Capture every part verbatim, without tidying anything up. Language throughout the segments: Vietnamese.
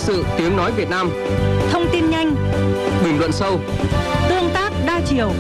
sự tiếng nói Việt Nam. Thông tin nhanh, bình luận sâu, tương tác đa chiều.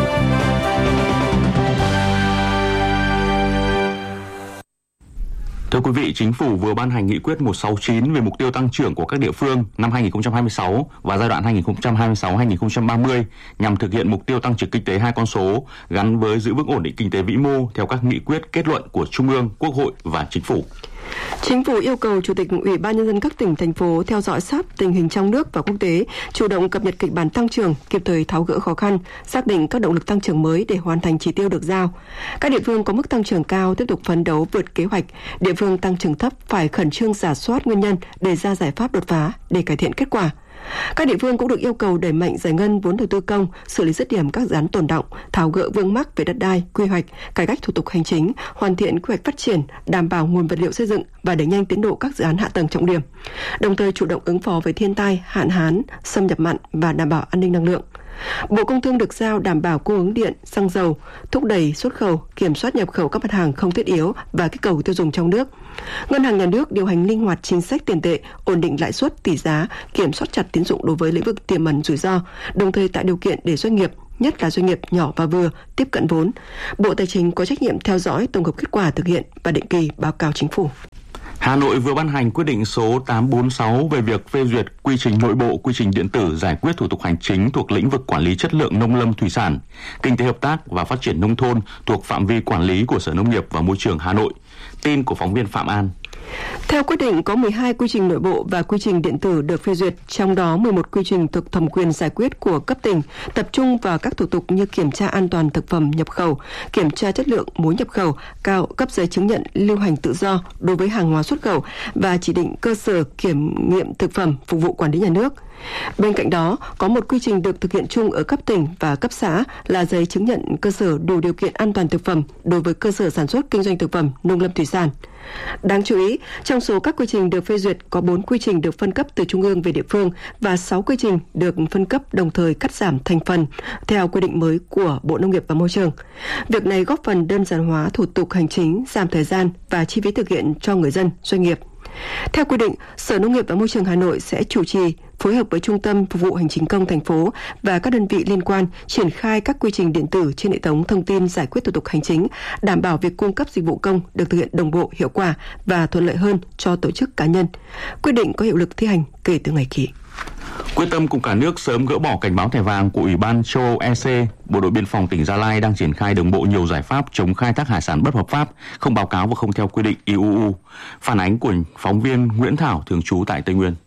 Thưa quý vị, Chính phủ vừa ban hành nghị quyết một trăm sáu mươi chín về mục tiêu tăng trưởng của các địa phương năm hai nghìn không trăm hai mươi sáu và giai đoạn hai nghìn không trăm hai mươi sáu đến hai nghìn không trăm ba mươi nhằm thực hiện mục tiêu tăng trưởng kinh tế hai con số gắn với giữ vững ổn định kinh tế vĩ mô theo các nghị quyết, kết luận của Trung ương, Quốc hội và Chính phủ. Chính phủ yêu cầu Chủ tịch Ủy ban Nhân dân các tỉnh, thành phố theo dõi sát tình hình trong nước và quốc tế, chủ động cập nhật kịch bản tăng trưởng, kịp thời tháo gỡ khó khăn, xác định các động lực tăng trưởng mới để hoàn thành chỉ tiêu được giao. Các địa phương có mức tăng trưởng cao tiếp tục phấn đấu vượt kế hoạch, địa phương tăng trưởng thấp phải khẩn trương rà soát nguyên nhân, đề ra giải pháp đột phá để cải thiện kết quả. Các địa phương cũng được yêu cầu đẩy mạnh giải ngân vốn đầu tư công, xử lý dứt điểm các dự án tồn đọng, tháo gỡ vướng mắc về đất đai, quy hoạch, cải cách thủ tục hành chính, hoàn thiện quy hoạch phát triển, đảm bảo nguồn vật liệu xây dựng và đẩy nhanh tiến độ các dự án hạ tầng trọng điểm. Đồng thời chủ động ứng phó với thiên tai, hạn hán, xâm nhập mặn và đảm bảo an ninh năng lượng. Bộ Công Thương được giao đảm bảo cung ứng điện, xăng dầu, thúc đẩy xuất khẩu, kiểm soát nhập khẩu các mặt hàng không thiết yếu và kích cầu tiêu dùng trong nước. Ngân hàng Nhà nước điều hành linh hoạt chính sách tiền tệ, ổn định lãi suất, tỷ giá, kiểm soát chặt tín dụng đối với lĩnh vực tiềm ẩn rủi ro, đồng thời tạo điều kiện để doanh nghiệp, nhất là doanh nghiệp nhỏ và vừa, tiếp cận vốn. Bộ Tài chính có trách nhiệm theo dõi, tổng hợp kết quả thực hiện và định kỳ báo cáo Chính phủ. Hà Nội vừa ban hành quyết định số tám trăm bốn mươi sáu về việc phê duyệt quy trình nội bộ, quy trình điện tử giải quyết thủ tục hành chính thuộc lĩnh vực quản lý chất lượng nông lâm thủy sản, kinh tế hợp tác và phát triển nông thôn thuộc phạm vi quản lý của Sở Nông nghiệp và Môi trường Hà Nội. Tin của phóng viên Phạm An. Theo quyết định, có mười hai quy trình nội bộ và quy trình điện tử được phê duyệt, trong đó mười một quy trình thuộc thẩm quyền giải quyết của cấp tỉnh, tập trung vào các thủ tục như kiểm tra an toàn thực phẩm nhập khẩu, kiểm tra chất lượng muối nhập khẩu, cao cấp giấy chứng nhận lưu hành tự do đối với hàng hóa xuất khẩu và chỉ định cơ sở kiểm nghiệm thực phẩm phục vụ quản lý nhà nước. Bên cạnh đó, có một quy trình được thực hiện chung ở cấp tỉnh và cấp xã là giấy chứng nhận cơ sở đủ điều kiện an toàn thực phẩm đối với cơ sở sản xuất kinh doanh thực phẩm nông lâm thủy sản. Đáng chú ý, trong số các quy trình được phê duyệt có bốn quy trình được phân cấp từ trung ương về địa phương và sáu quy trình được phân cấp đồng thời cắt giảm thành phần theo quy định mới của Bộ Nông nghiệp và Môi trường. Việc này góp phần đơn giản hóa thủ tục hành chính, giảm thời gian và chi phí thực hiện cho người dân, doanh nghiệp. Theo quy định, Sở Nông nghiệp và Môi trường Hà Nội sẽ chủ trì, phối hợp với Trung tâm Phục vụ Hành chính công thành phố và các đơn vị liên quan triển khai các quy trình điện tử trên hệ thống thông tin giải quyết thủ tục hành chính, đảm bảo việc cung cấp dịch vụ công được thực hiện đồng bộ, hiệu quả và thuận lợi hơn cho tổ chức cá nhân. Quyết định có hiệu lực thi hành kể từ ngày ký. Quyết tâm cùng cả nước sớm gỡ bỏ cảnh báo thẻ vàng của Ủy ban châu Âu E C, Bộ đội Biên phòng tỉnh Gia Lai đang triển khai đồng bộ nhiều giải pháp chống khai thác hải sản bất hợp pháp, không báo cáo và không theo quy định i u u. Phản ánh của phóng viên Nguyễn Thảo, thường trú tại Tây Nguyên.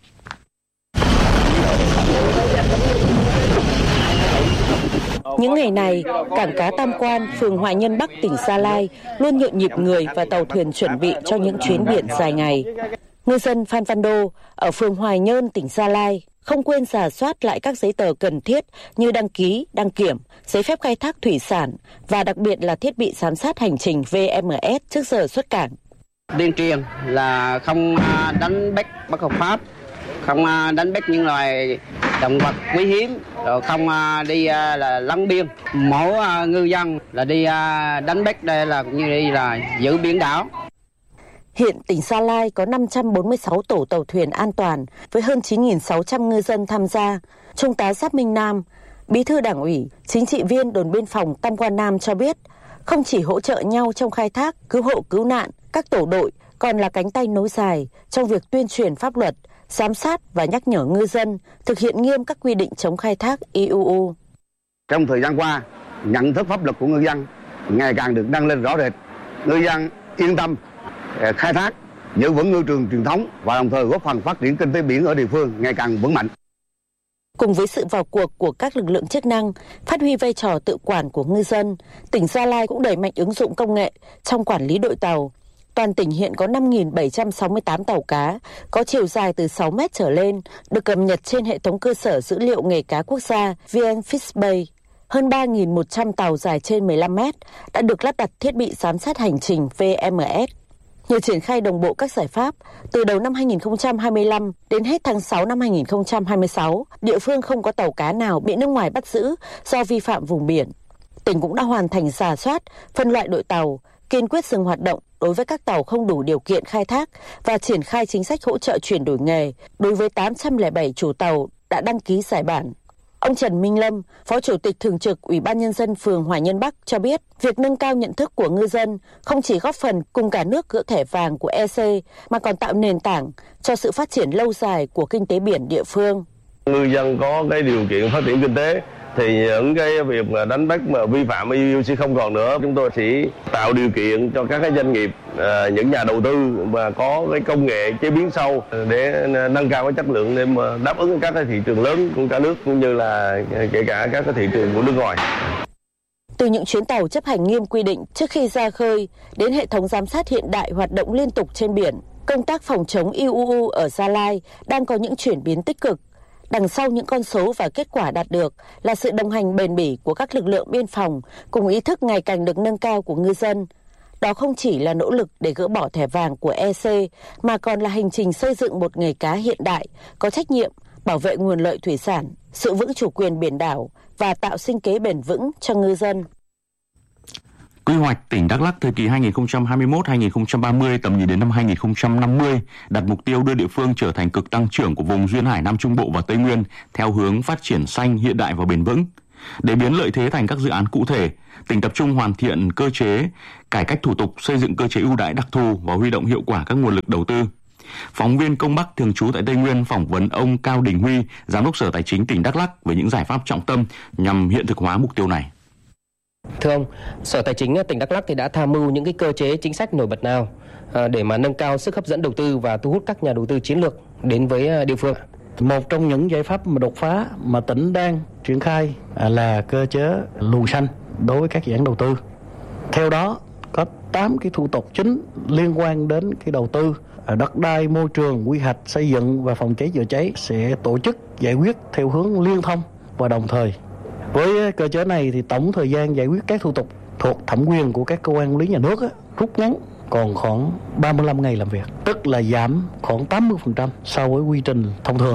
Những ngày này, cảng cá Tam Quan, phường Hoài Nhân Bắc, tỉnh Gia Lai luôn nhộn nhịp người và tàu thuyền chuẩn bị cho những chuyến biển dài ngày. Ngư dân Phan Văn Đô ở phường Hoài Nhơn, tỉnh Gia Lai không quên rà soát lại các giấy tờ cần thiết như đăng ký, đăng kiểm, giấy phép khai thác thủy sản và đặc biệt là thiết bị giám sát hành trình V M S trước giờ xuất cảng. Tuyên truyền là không đánh bắt bất hợp pháp, không đánh bắt những loài động vật quý hiếm, rồi không đi là lấn biên. Mỗi ngư dân là đi đánh bắt đây là cũng như đi là giữ biển đảo. Hiện tỉnh Gia Lai có năm trăm bốn mươi sáu tổ tàu thuyền an toàn với hơn chín nghìn sáu trăm ngư dân tham gia. Trung tá Giáp Minh Nam, Bí thư Đảng ủy, chính trị viên đồn biên phòng Tam Quan Nam cho biết, không chỉ hỗ trợ nhau trong khai thác, cứu hộ cứu nạn, các tổ đội còn là cánh tay nối dài trong việc tuyên truyền pháp luật, giám sát và nhắc nhở ngư dân thực hiện nghiêm các quy định chống khai thác i u u. Trong thời gian qua, nhận thức pháp luật của ngư dân ngày càng được nâng lên rõ rệt. Ngư dân yên tâm khai thác, giữ vững ngư trường truyền thống và đồng thời góp phần phát triển kinh tế biển ở địa phương ngày càng vững mạnh. Cùng với sự vào cuộc của các lực lượng chức năng, phát huy vai trò tự quản của ngư dân, tỉnh Gia Lai cũng đẩy mạnh ứng dụng công nghệ trong quản lý đội tàu. Toàn tỉnh hiện có năm nghìn bảy trăm sáu mươi tám tàu cá, có chiều dài từ sáu mét trở lên, được cập nhật trên hệ thống cơ sở dữ liệu nghề cá quốc gia vê en Fishbay. Hơn ba nghìn một trăm tàu dài trên mười lăm mét đã được lắp đặt thiết bị giám sát hành trình V M S. Nhờ triển khai đồng bộ các giải pháp, từ đầu năm hai nghìn không trăm hai mươi lăm đến hết tháng sáu năm hai nghìn không trăm hai mươi sáu, địa phương không có tàu cá nào bị nước ngoài bắt giữ do vi phạm vùng biển. Tỉnh cũng đã hoàn thành rà soát, phân loại đội tàu, kiên quyết dừng hoạt động đối với các tàu không đủ điều kiện khai thác và triển khai chính sách hỗ trợ chuyển đổi nghề đối với tám trăm lẻ bảy chủ tàu đã đăng ký giải bản. Ông Trần Minh Lâm, Phó Chủ tịch Thường trực Ủy ban Nhân dân phường Hòa Nhân Bắc cho biết, việc nâng cao nhận thức của ngư dân không chỉ góp phần cùng cả nước gỡ thẻ vàng của e xê mà còn tạo nền tảng cho sự phát triển lâu dài của kinh tế biển địa phương. Ngư dân có cái điều kiện phát triển kinh tế thì những cái việc mà đánh bắt mà vi phạm i u sẽ không còn nữa. Chúng tôi chỉ tạo điều kiện cho các cái doanh nghiệp, những nhà đầu tư mà có cái công nghệ chế biến sâu để nâng cao cái chất lượng để mà đáp ứng các cái thị trường lớn của cả nước cũng như là kể cả các cái thị trường của nước ngoài. Từ những chuyến tàu chấp hành nghiêm quy định trước khi ra khơi đến hệ thống giám sát hiện đại hoạt động liên tục trên biển, công tác phòng chống i u u ở Gia Lai đang có những chuyển biến tích cực. Đằng sau những con số và kết quả đạt được là sự đồng hành bền bỉ của các lực lượng biên phòng cùng ý thức ngày càng được nâng cao của ngư dân. Đó không chỉ là nỗ lực để gỡ bỏ thẻ vàng của e xê mà còn là hành trình xây dựng một nghề cá hiện đại, có trách nhiệm, bảo vệ nguồn lợi thủy sản, giữ vững chủ quyền biển đảo và tạo sinh kế bền vững cho ngư dân. Quy hoạch tỉnh Đắk Lắk thời kỳ hai nghìn không trăm hai mươi mốt đến hai nghìn không trăm ba mươi, tầm nhìn đến năm hai nghìn không trăm năm mươi đặt mục tiêu đưa địa phương trở thành cực tăng trưởng của vùng duyên hải Nam Trung Bộ và Tây Nguyên theo hướng phát triển xanh, hiện đại và bền vững. Để biến lợi thế thành các dự án cụ thể, tỉnh tập trung hoàn thiện cơ chế, cải cách thủ tục, xây dựng cơ chế ưu đãi đặc thù và huy động hiệu quả các nguồn lực đầu tư. Phóng viên Công Bắc thường trú tại Tây Nguyên phỏng vấn ông Cao Đình Huy, Giám đốc Sở Tài chính tỉnh Đắk Lắk về những giải pháp trọng tâm nhằm hiện thực hóa mục tiêu này. Thưa ông, Sở Tài chính tỉnh Đắk Lắk thì đã tham mưu những cái cơ chế chính sách nổi bật nào để mà nâng cao sức hấp dẫn đầu tư và thu hút các nhà đầu tư chiến lược đến với địa phương? Một trong những giải pháp mà đột phá mà tỉnh đang triển khai là cơ chế luồng xanh đối với các dự án đầu tư. Theo đó, có tám cái thủ tục chính liên quan đến cái đầu tư đất đai, môi trường, quy hoạch, xây dựng và phòng cháy chữa cháy sẽ tổ chức giải quyết theo hướng liên thông và đồng thời. Với cơ chế này thì tổng thời gian giải quyết các thủ tục thuộc thẩm quyền của các cơ quan quản lý nhà nước á, rút ngắn còn khoảng ba mươi lăm ngày làm việc, tức là giảm khoảng tám mươi phần trăm so với quy trình thông thường.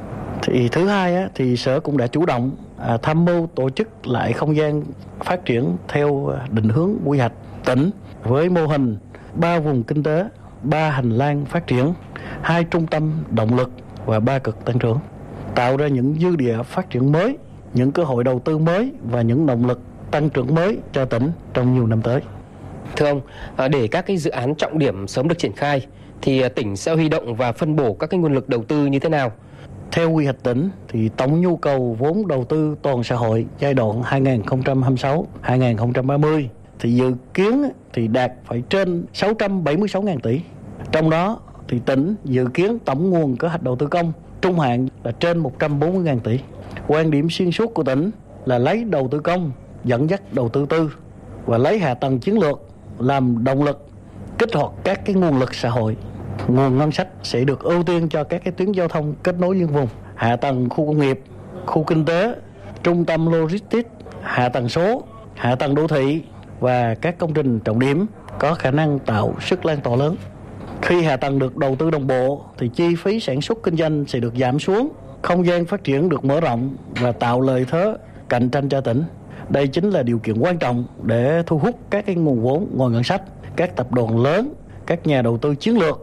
Thì thứ hai á, thì Sở cũng đã chủ động à, tham mưu tổ chức lại không gian phát triển theo định hướng quy hoạch tỉnh với mô hình ba vùng kinh tế, ba hành lang phát triển, hai trung tâm động lực và ba cực tăng trưởng, tạo ra những dư địa phát triển mới, những cơ hội đầu tư mới và những động lực tăng trưởng mới cho tỉnh trong nhiều năm tới. Thưa ông, để các cái dự án trọng điểm sớm được triển khai thì tỉnh sẽ huy động và phân bổ các cái nguồn lực đầu tư như thế nào? Theo quy hoạch tỉnh thì tổng nhu cầu vốn đầu tư toàn xã hội giai đoạn hai nghìn không trăm hai mươi sáu đến hai nghìn không trăm ba mươi thì dự kiến thì đạt phải trên sáu trăm bảy mươi sáu nghìn tỷ. Trong đó thì tỉnh dự kiến tổng nguồn kế hoạch đầu tư công trung hạn là trên một trăm bốn mươi nghìn tỷ. Quan điểm xuyên suốt của tỉnh là lấy đầu tư công dẫn dắt đầu tư tư và lấy hạ tầng chiến lược làm động lực kích hoạt các cái nguồn lực xã hội. Nguồn ngân sách sẽ được ưu tiên cho các cái tuyến giao thông kết nối liên vùng, hạ tầng khu công nghiệp, khu kinh tế, trung tâm logistics, hạ tầng số, hạ tầng đô thị và các công trình trọng điểm có khả năng tạo sức lan tỏa lớn. Khi hạ tầng được đầu tư đồng bộ thì chi phí sản xuất kinh doanh sẽ được giảm xuống, không gian phát triển được mở rộng và tạo lợi thế cạnh tranh cho tỉnh. Đây chính là điều kiện quan trọng để thu hút các cái nguồn vốn ngoài ngân sách, các tập đoàn lớn, các nhà đầu tư chiến lược.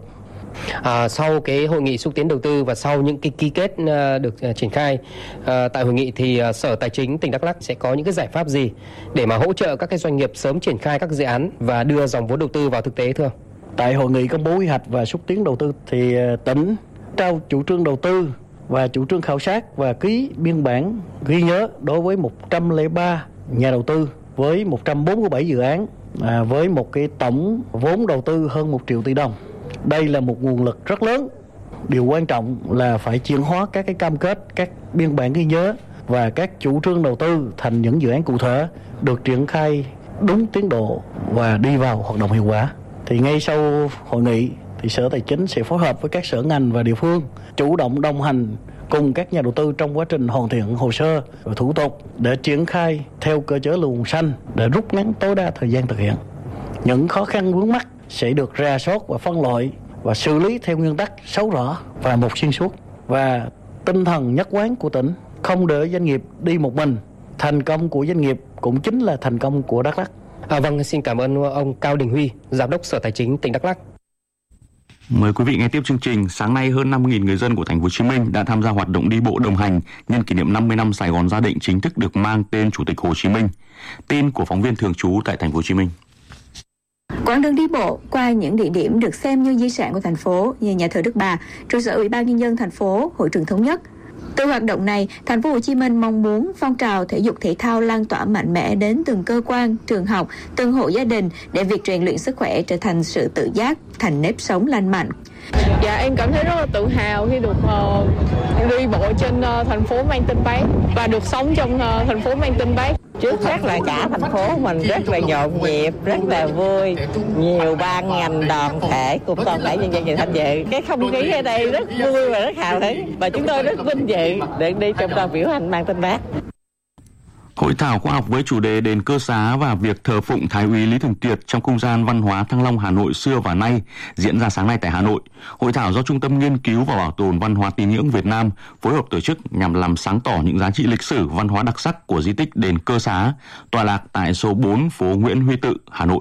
À, sau cái hội nghị xúc tiến đầu tư và sau những cái ký kết uh, được uh, triển khai uh, tại hội nghị thì uh, Sở Tài chính tỉnh Đắk Lắk sẽ có những cái giải pháp gì để mà hỗ trợ các cái doanh nghiệp sớm triển khai các dự án và đưa dòng vốn đầu tư vào thực tế thưa? Tại hội nghị công bố quy hoạch và xúc tiến đầu tư thì uh, tỉnh trao chủ trương đầu tư và chủ trương khảo sát và ký biên bản ghi nhớ đối với một trăm lẻ ba nhà đầu tư với một trăm bốn mươi bảy dự án à, với một cái tổng vốn đầu tư hơn một triệu tỷ đồng. Đây là một nguồn lực rất lớn. Điều quan trọng là phải chuyển hóa các cái cam kết, các biên bản ghi nhớ và các chủ trương đầu tư thành những dự án cụ thể được triển khai đúng tiến độ và đi vào hoạt động hiệu quả. Thì ngay sau hội nghị thì Sở Tài chính sẽ phối hợp với các sở ngành và địa phương chủ động đồng hành cùng các nhà đầu tư trong quá trình hoàn thiện hồ sơ và thủ tục để triển khai theo cơ chế luồng xanh để rút ngắn tối đa thời gian thực hiện. Những khó khăn vướng mắc sẽ được rà soát và phân loại và xử lý theo nguyên tắc sáu rõ và một xuyên suốt. Và tinh thần nhất quán của tỉnh không để doanh nghiệp đi một mình. Thành công của doanh nghiệp cũng chính là thành công của Đắk Lắk. À, vâng, xin cảm ơn ông Cao Đình Huy, Giám đốc Sở Tài chính tỉnh Đắk Lắk. Mời quý vị nghe tiếp chương trình. Sáng nay hơn năm nghìn người dân của thành phố Hồ Chí Minh đã tham gia hoạt động đi bộ đồng hành nhân kỷ niệm năm mươi năm Sài Gòn Gia Định chính thức được mang tên Chủ tịch Hồ Chí Minh. Tin của phóng viên thường trú tại thành phố Hồ Chí Minh. Quãng đường đi bộ qua những địa điểm được xem như di sản của thành phố như nhà thờ Đức Bà, trụ sở Ủy ban Nhân dân thành phố, hội trường thống nhất. Từ hoạt động này, thành phố Hồ Chí Minh mong muốn phong trào thể dục thể thao lan tỏa mạnh mẽ đến từng cơ quan, trường học, từng hộ gia đình để việc rèn luyện sức khỏe trở thành sự tự giác, thành nếp sống lành mạnh. Dạ, em cảm thấy rất là tự hào khi được uh, đi bộ trên uh, thành phố mang tên Bác và được sống trong uh, thành phố mang tên Bác. Trước hết là cả thành phố mình rất là nhộn nhịp, rất là vui, nhiều ban ngành đoàn thể cùng toàn thể nhân dân về tham dự. Cái không khí ở đây rất vui và rất hào hứng và chúng tôi rất vinh dự được đi trong đoàn biểu hành mang tên Bác. Hội thảo khoa học với chủ đề đền Cơ Xá và việc thờ phụng Thái úy Lý Thường Kiệt trong không gian văn hóa Thăng Long Hà Nội xưa và nay diễn ra sáng nay tại Hà Nội. Hội thảo do Trung tâm Nghiên cứu và Bảo tồn Văn hóa Tín ngưỡng Việt Nam phối hợp tổ chức nhằm làm sáng tỏ những giá trị lịch sử văn hóa đặc sắc của di tích đền Cơ Xá, tọa lạc tại số bốn phố Nguyễn Huy Tự, Hà Nội.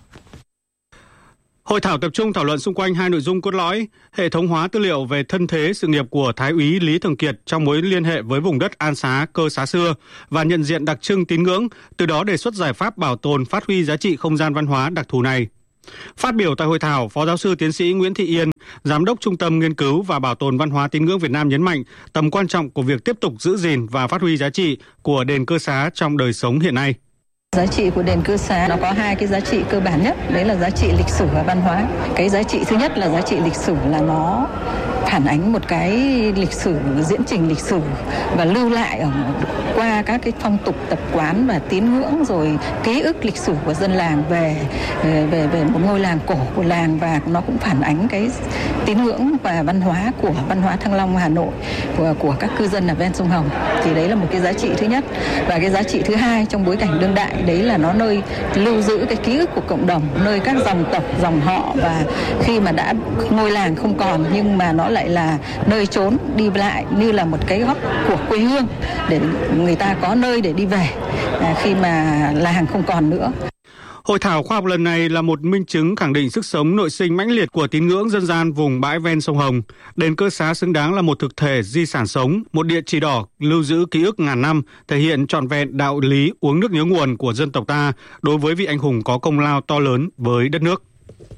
Hội thảo tập trung thảo luận xung quanh hai nội dung cốt lõi: hệ thống hóa tư liệu về thân thế sự nghiệp của Thái úy Lý Thường Kiệt trong mối liên hệ với vùng đất An Xá, Cơ Xá xưa và nhận diện đặc trưng tín ngưỡng, từ đó đề xuất giải pháp bảo tồn, phát huy giá trị không gian văn hóa đặc thù này. Phát biểu tại hội thảo, Phó giáo sư tiến sĩ Nguyễn Thị Yên, Giám đốc Trung tâm Nghiên cứu và Bảo tồn Văn hóa Tín ngưỡng Việt Nam nhấn mạnh tầm quan trọng của việc tiếp tục giữ gìn và phát huy giá trị của đền Cơ Xá trong đời sống hiện nay. Giá trị của đền Cơ Xá nó có hai cái giá trị cơ bản nhất, đấy là giá trị lịch sử và văn hóa. Cái giá trị thứ nhất là giá trị lịch sử, là nó phản ánh một cái lịch sử, diễn trình lịch sử và lưu lại ở qua các cái phong tục tập quán và tín ngưỡng, rồi ký ức lịch sử của dân làng về về về một ngôi làng cổ của làng, và nó cũng phản ánh cái tín ngưỡng và văn hóa của văn hóa Thăng Long Hà Nội của, của các cư dân ở ven sông Hồng. Thì đấy là một cái giá trị thứ nhất. Và cái giá trị thứ hai trong bối cảnh đương đại, đấy là nó nơi lưu giữ cái ký ức của cộng đồng, nơi các dòng tộc, dòng họ, và khi mà đã ngôi làng không còn nhưng mà nó lại là nơi trốn đi lại như là một cái góc của quê hương để người ta có nơi để đi về khi mà làng không còn nữa. Hội thảo khoa học lần này là một minh chứng khẳng định sức sống nội sinh mãnh liệt của tín ngưỡng dân gian vùng bãi ven sông Hồng. Đền Cơ Xá xứng đáng là một thực thể di sản sống, một địa chỉ đỏ lưu giữ ký ức ngàn năm, thể hiện trọn vẹn đạo lý uống nước nhớ nguồn của dân tộc ta đối với vị anh hùng có công lao to lớn với đất nước.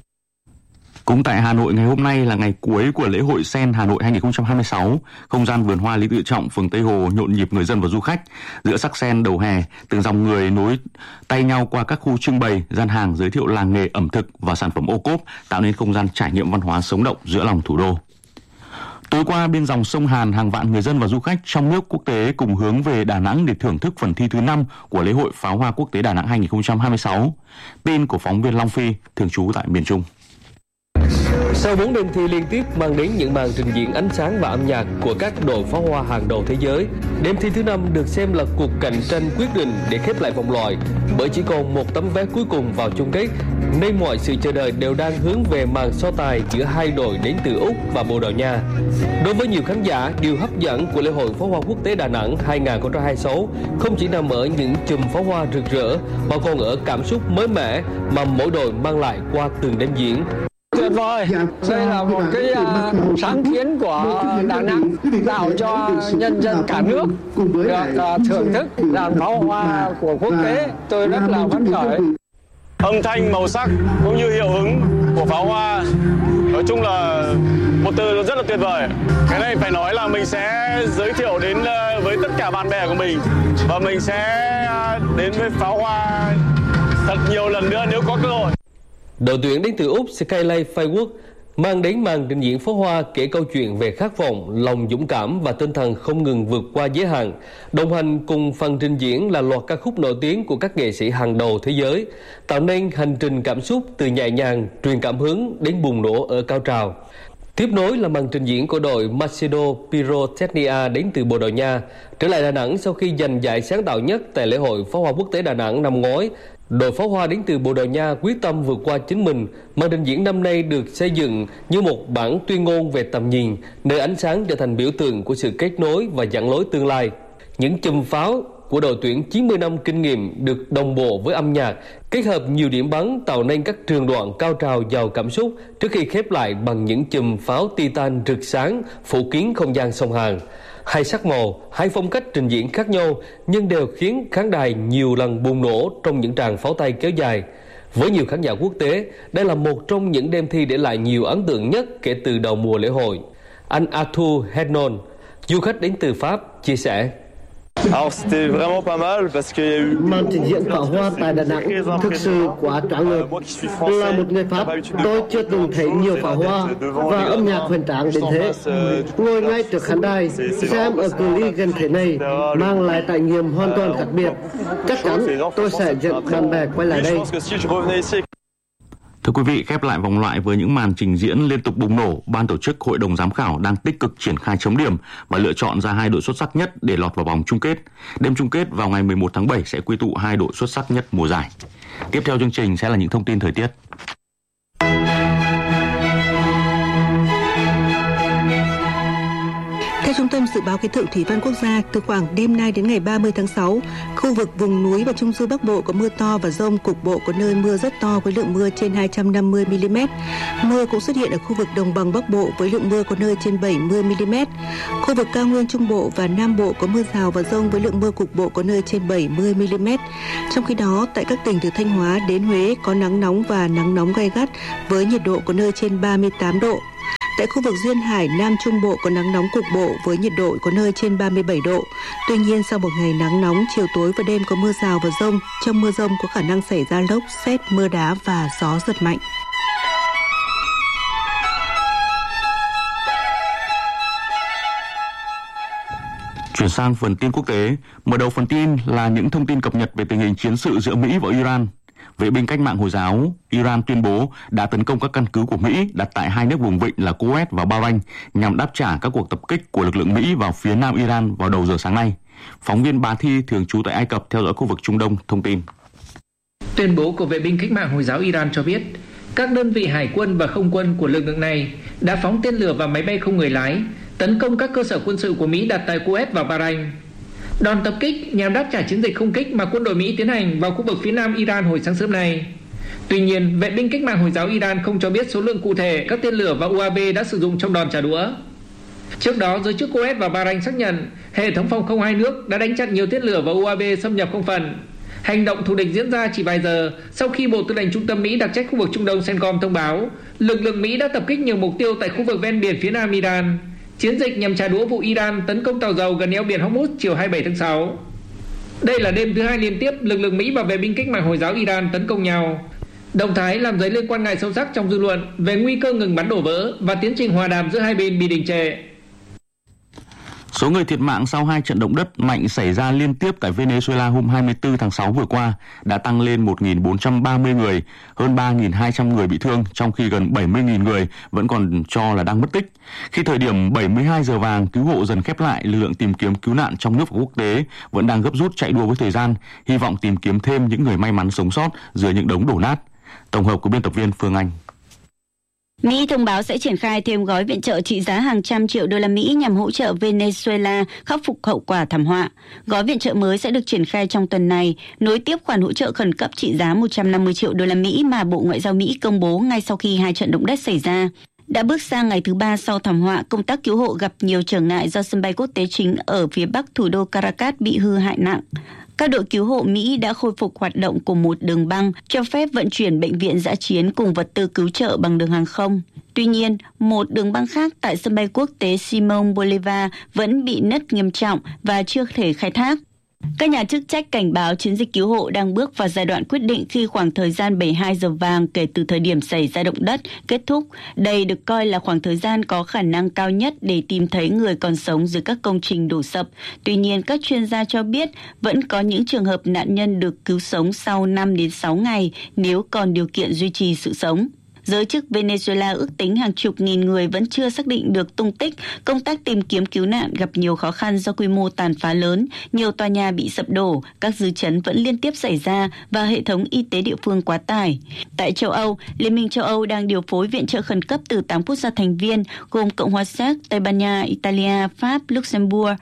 Cũng tại Hà Nội, ngày hôm nay là ngày cuối của lễ hội Sen Hà Nội hai không hai sáu. Không gian vườn hoa Lý Tự Trọng, phường Tây Hồ nhộn nhịp người dân và du khách. Giữa sắc sen đầu hè, từng dòng người nối tay nhau qua các khu trưng bày, gian hàng giới thiệu làng nghề, ẩm thực và sản phẩm ô cốp, tạo nên không gian trải nghiệm văn hóa sống động giữa lòng thủ đô. Tối qua, bên dòng sông Hàn, hàng vạn người dân và du khách trong nước, quốc tế cùng hướng về Đà Nẵng để thưởng thức phần thi thứ năm của lễ hội Pháo hoa Quốc tế Đà Nẵng hai không hai sáu. Tin của phóng viên Long Phi, thường trú tại miền Trung. Sau bốn đêm thi liên tiếp mang đến những màn trình diễn ánh sáng và âm nhạc của các đội pháo hoa hàng đầu thế giới, đêm thi thứ năm được xem là cuộc cạnh tranh quyết định để khép lại vòng loại, bởi chỉ còn một tấm vé cuối cùng vào chung kết, nên mọi sự chờ đợi đều đang hướng về màn so tài giữa hai đội đến từ Úc và Bồ Đào Nha. Đối với nhiều khán giả, điều hấp dẫn của lễ hội pháo hoa quốc tế Đà Nẵng hai không hai sáu không chỉ nằm ở những chùm pháo hoa rực rỡ, mà còn ở cảm xúc mới mẻ mà mỗi đội mang lại qua từng đêm diễn. Tuyệt vời, đây là một cái uh, sáng kiến của Đà Nẵng tạo cho nhân dân cả nước được uh, thưởng thức dàn pháo hoa của quốc tế. Tôi rất là phấn khởi. Âm thanh, màu sắc cũng như hiệu ứng của pháo hoa, nói chung là một từ rất là tuyệt vời. Cái này phải nói là mình sẽ giới thiệu đến uh, với tất cả bạn bè của mình, và mình sẽ uh, đến với pháo hoa thật nhiều lần nữa nếu có cơ hội. Đội tuyển đến từ Úc Skyline Fireworks mang đến màn trình diễn pháo hoa kể câu chuyện về khát vọng, lòng dũng cảm và tinh thần không ngừng vượt qua giới hạn. Đồng hành cùng phần trình diễn là loạt ca khúc nổi tiếng của các nghệ sĩ hàng đầu thế giới, tạo nên hành trình cảm xúc từ nhẹ nhàng, truyền cảm hứng đến bùng nổ ở cao trào. Tiếp nối là màn trình diễn của đội Macedo Pyrotechnia đến từ Bồ Đào Nha, trở lại Đà Nẵng sau khi giành giải sáng tạo nhất tại lễ hội pháo hoa quốc tế Đà Nẵng năm ngoái. Đội pháo hoa đến từ Bồ Đào Nha quyết tâm vượt qua chính mình. Màn trình diễn năm nay được xây dựng như một bản tuyên ngôn về tầm nhìn, nơi ánh sáng trở thành biểu tượng của sự kết nối và dẫn lối tương lai. Những chùm pháo của đội tuyển chín mươi năm kinh nghiệm được đồng bộ với âm nhạc, kết hợp nhiều điểm bắn tạo nên các trường đoạn cao trào giàu cảm xúc trước khi khép lại bằng những chùm pháo titan rực sáng phủ kín không gian sông Hàn. Hai sắc màu, hai phong cách trình diễn khác nhau nhưng đều khiến khán đài nhiều lần bùng nổ trong những tràng pháo tay kéo dài. Với nhiều khán giả quốc tế, đây là một trong những đêm thi để lại nhiều ấn tượng nhất kể từ đầu mùa lễ hội. Anh Arthur Hednon, du khách đến từ Pháp, chia sẻ. Màn trình diễn pháo hoa tại Đà Nẵng thực sự quá choáng ngợp. Là một người Pháp, tôi chưa từng thấy nhiều pháo hoa và âm nhạc hoành tráng đến thế. Ngồi ngay trước khán đài, xem ở cự ly gần thế này mang lại trải nghiệm hoàn toàn khác biệt. Chắc chắn tôi sẽ dẫn bạn bè quay lại đây. Thưa quý vị, khép lại vòng loại với những màn trình diễn liên tục bùng nổ, ban tổ chức Hội đồng giám khảo đang tích cực triển khai chấm điểm và lựa chọn ra hai đội xuất sắc nhất để lọt vào vòng chung kết. Đêm chung kết vào ngày mười một tháng bảy sẽ quy tụ hai đội xuất sắc nhất mùa giải. Tiếp theo chương trình sẽ là những thông tin thời tiết. Theo Trung tâm Dự báo Khí tượng Thủy văn Quốc gia, từ khoảng đêm nay đến ngày ba mươi tháng sáu, khu vực vùng núi và Trung du Bắc Bộ có mưa to và dông, cục bộ có nơi mưa rất to với lượng mưa trên hai trăm năm mươi mi-li-mét. Mưa cũng xuất hiện ở khu vực Đồng bằng Bắc Bộ với lượng mưa có nơi trên bảy mươi mi-li-mét. Khu vực Cao Nguyên Trung Bộ và Nam Bộ có mưa rào và dông với lượng mưa cục bộ có nơi trên bảy mươi mi-li-mét. Trong khi đó, tại các tỉnh từ Thanh Hóa đến Huế có nắng nóng và nắng nóng gay gắt với nhiệt độ có nơi trên ba mươi tám độ. Tại khu vực Duyên Hải, Nam Trung Bộ có nắng nóng cục bộ với nhiệt độ có nơi trên ba mươi bảy độ. Tuy nhiên, sau một ngày nắng nóng, chiều tối và đêm có mưa rào và dông. Trong mưa dông có khả năng xảy ra lốc, sét, mưa đá và gió giật mạnh. Chuyển sang phần tin quốc tế, mở đầu phần tin là những thông tin cập nhật về tình hình chiến sự giữa Mỹ và Iran. Vệ binh cách mạng Hồi giáo Iran tuyên bố đã tấn công các căn cứ của Mỹ đặt tại hai nước vùng vịnh là Kuwait và Bahrain nhằm đáp trả các cuộc tập kích của lực lượng Mỹ vào phía nam Iran vào đầu giờ sáng nay. Phóng viên Bá Thi thường trú tại Ai Cập theo dõi khu vực Trung Đông thông tin. Tuyên bố của vệ binh cách mạng Hồi giáo Iran cho biết các đơn vị hải quân và không quân của lực lượng này đã phóng tên lửa và máy bay không người lái tấn công các cơ sở quân sự của Mỹ đặt tại Kuwait và Bahrain. Đòn tập kích nhằm đáp trả chiến dịch không kích mà quân đội Mỹ tiến hành vào khu vực phía nam Iran hồi sáng sớm nay. Tuy nhiên, vệ binh cách mạng Hồi giáo Iran không cho biết số lượng cụ thể các tên lửa và u a vê đã sử dụng trong đòn trả đũa. Trước đó, giới chức Kuwait và Bahrain xác nhận hệ thống phòng không hai nước đã đánh chặn nhiều tên lửa và u a vê xâm nhập không phận. Hành động thù địch diễn ra chỉ vài giờ sau khi Bộ Tư lệnh Trung tâm Mỹ đặc trách khu vực Trung Đông CENTCOM thông báo lực lượng Mỹ đã tập kích nhiều mục tiêu tại khu vực ven biển phía nam Iran. Chiến dịch nhằm trả đũa vụ Iran tấn công tàu dầu gần eo biển Hormuz chiều hai mươi bảy tháng sáu. Đây là đêm thứ hai liên tiếp lực lượng Mỹ và vệ binh cách mạng Hồi giáo Iran tấn công nhau. Động thái làm dấy lên quan ngại sâu sắc trong dư luận về nguy cơ ngừng bắn đổ vỡ và tiến trình hòa đàm giữa hai bên bị đình trệ. Số người thiệt mạng sau hai trận động đất mạnh xảy ra liên tiếp tại Venezuela hôm hai mươi tư tháng sáu vừa qua đã tăng lên một nghìn bốn trăm ba mươi người, hơn ba nghìn hai trăm người bị thương, trong khi gần bảy mươi nghìn người vẫn còn cho là đang mất tích. Khi thời điểm bảy mươi hai giờ vàng cứu hộ dần khép lại, lực lượng tìm kiếm cứu nạn trong nước và quốc tế vẫn đang gấp rút chạy đua với thời gian, hy vọng tìm kiếm thêm những người may mắn sống sót dưới những đống đổ nát. Tổng hợp của biên tập viên Phương Anh. Mỹ thông báo sẽ triển khai thêm gói viện trợ trị giá hàng trăm triệu đô la Mỹ nhằm hỗ trợ Venezuela khắc phục hậu quả thảm họa. Gói viện trợ mới sẽ được triển khai trong tuần này, nối tiếp khoản hỗ trợ khẩn cấp trị giá một trăm năm mươi triệu đô la Mỹ mà Bộ Ngoại giao Mỹ công bố ngay sau khi hai trận động đất xảy ra. Đã bước sang ngày thứ ba sau thảm họa, công tác cứu hộ gặp nhiều trở ngại do sân bay quốc tế chính ở phía bắc thủ đô Caracas bị hư hại nặng. Các đội cứu hộ Mỹ đã khôi phục hoạt động của một đường băng, cho phép vận chuyển bệnh viện dã chiến cùng vật tư cứu trợ bằng đường hàng không. Tuy nhiên, một đường băng khác tại sân bay quốc tế Simón Bolívar vẫn bị nứt nghiêm trọng và chưa thể khai thác. Các nhà chức trách cảnh báo chiến dịch cứu hộ đang bước vào giai đoạn quyết định khi khoảng thời gian bảy mươi hai giờ vàng kể từ thời điểm xảy ra động đất kết thúc. Đây được coi là khoảng thời gian có khả năng cao nhất để tìm thấy người còn sống dưới các công trình đổ sập. Tuy nhiên, các chuyên gia cho biết vẫn có những trường hợp nạn nhân được cứu sống sau năm đến sáu ngày nếu còn điều kiện duy trì sự sống. Giới chức Venezuela ước tính hàng chục nghìn người vẫn chưa xác định được tung tích. Công tác tìm kiếm cứu nạn gặp nhiều khó khăn do quy mô tàn phá lớn, nhiều tòa nhà bị sập đổ, các dư chấn vẫn liên tiếp xảy ra và hệ thống y tế địa phương quá tải. Tại châu Âu, Liên minh châu Âu đang điều phối viện trợ khẩn cấp từ tám quốc gia thành viên gồm Cộng hòa Séc, Tây Ban Nha, Italia, Pháp, Luxembourg.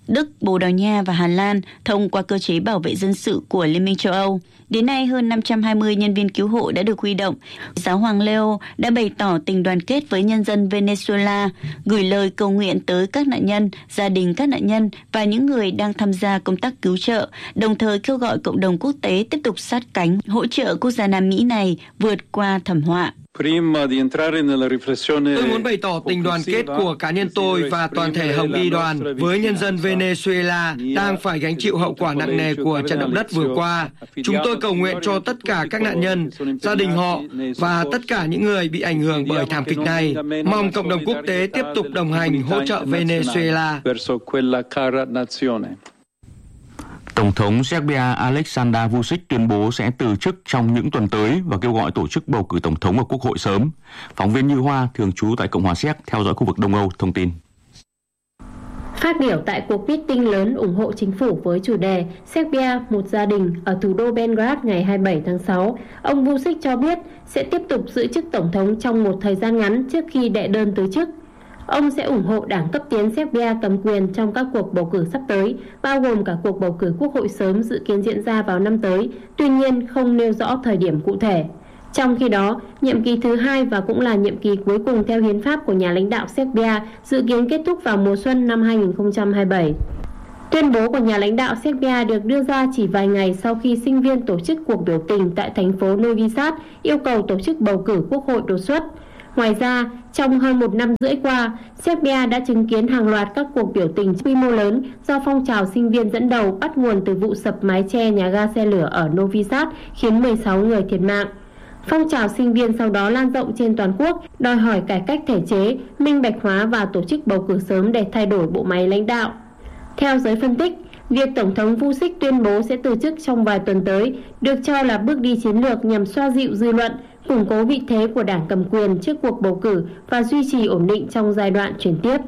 Đức, Bồ Đào Nha và Hà Lan thông qua cơ chế bảo vệ dân sự của Liên minh châu Âu. Đến nay, hơn năm trăm hai mươi nhân viên cứu hộ đã được huy động. Giáo hoàng Leo đã bày tỏ tình đoàn kết với nhân dân Venezuela, gửi lời cầu nguyện tới các nạn nhân, gia đình các nạn nhân và những người đang tham gia công tác cứu trợ, đồng thời kêu gọi cộng đồng quốc tế tiếp tục sát cánh hỗ trợ quốc gia Nam Mỹ này vượt qua thảm họa. Tôi muốn bày tỏ tình đoàn kết của cá nhân tôi và toàn thể Hồng Y đoàn với nhân dân Venezuela đang phải gánh chịu hậu quả nặng nề của trận động đất vừa qua. Chúng tôi cầu nguyện cho tất cả các nạn nhân, gia đình họ và tất cả những người bị ảnh hưởng bởi thảm kịch này. Mong cộng đồng quốc tế tiếp tục đồng hành hỗ trợ Venezuela. Tổng thống Serbia Aleksandar Vučić tuyên bố sẽ từ chức trong những tuần tới và kêu gọi tổ chức bầu cử tổng thống và quốc hội sớm. Phóng viên Như Hoa, thường trú tại Cộng hòa Séc, theo dõi khu vực Đông Âu, thông tin. Phát biểu tại cuộc meeting lớn ủng hộ chính phủ với chủ đề Serbia, một gia đình ở thủ đô Belgrade ngày hai mươi bảy tháng sáu, ông Vučić cho biết sẽ tiếp tục giữ chức tổng thống trong một thời gian ngắn trước khi đệ đơn từ chức. Ông sẽ ủng hộ đảng cấp tiến Serbia cầm quyền trong các cuộc bầu cử sắp tới, bao gồm cả cuộc bầu cử quốc hội sớm dự kiến diễn ra vào năm tới, tuy nhiên không nêu rõ thời điểm cụ thể. Trong khi đó, nhiệm kỳ thứ hai và cũng là nhiệm kỳ cuối cùng theo hiến pháp của nhà lãnh đạo Serbia dự kiến kết thúc vào mùa xuân năm hai nghìn không trăm hai mươi bảy. Tuyên bố của nhà lãnh đạo Serbia được đưa ra chỉ vài ngày sau khi sinh viên tổ chức cuộc biểu tình tại thành phố Novi Sad yêu cầu tổ chức bầu cử quốc hội đột xuất. Ngoài ra, trong hơn một năm rưỡi qua, Serbia đã chứng kiến hàng loạt các cuộc biểu tình quy mô lớn do phong trào sinh viên dẫn đầu bắt nguồn từ vụ sập mái che nhà ga xe lửa ở Novi Sad khiến mười sáu người thiệt mạng. Phong trào sinh viên sau đó lan rộng trên toàn quốc, đòi hỏi cải cách thể chế, minh bạch hóa và tổ chức bầu cử sớm để thay đổi bộ máy lãnh đạo. Theo giới phân tích, việc Tổng thống Vučić tuyên bố sẽ từ chức trong vài tuần tới được cho là bước đi chiến lược nhằm xoa dịu dư luận, củng cố vị thế của đảng cầm quyền trước cuộc bầu cử và duy trì ổn định trong giai đoạn chuyển tiếp.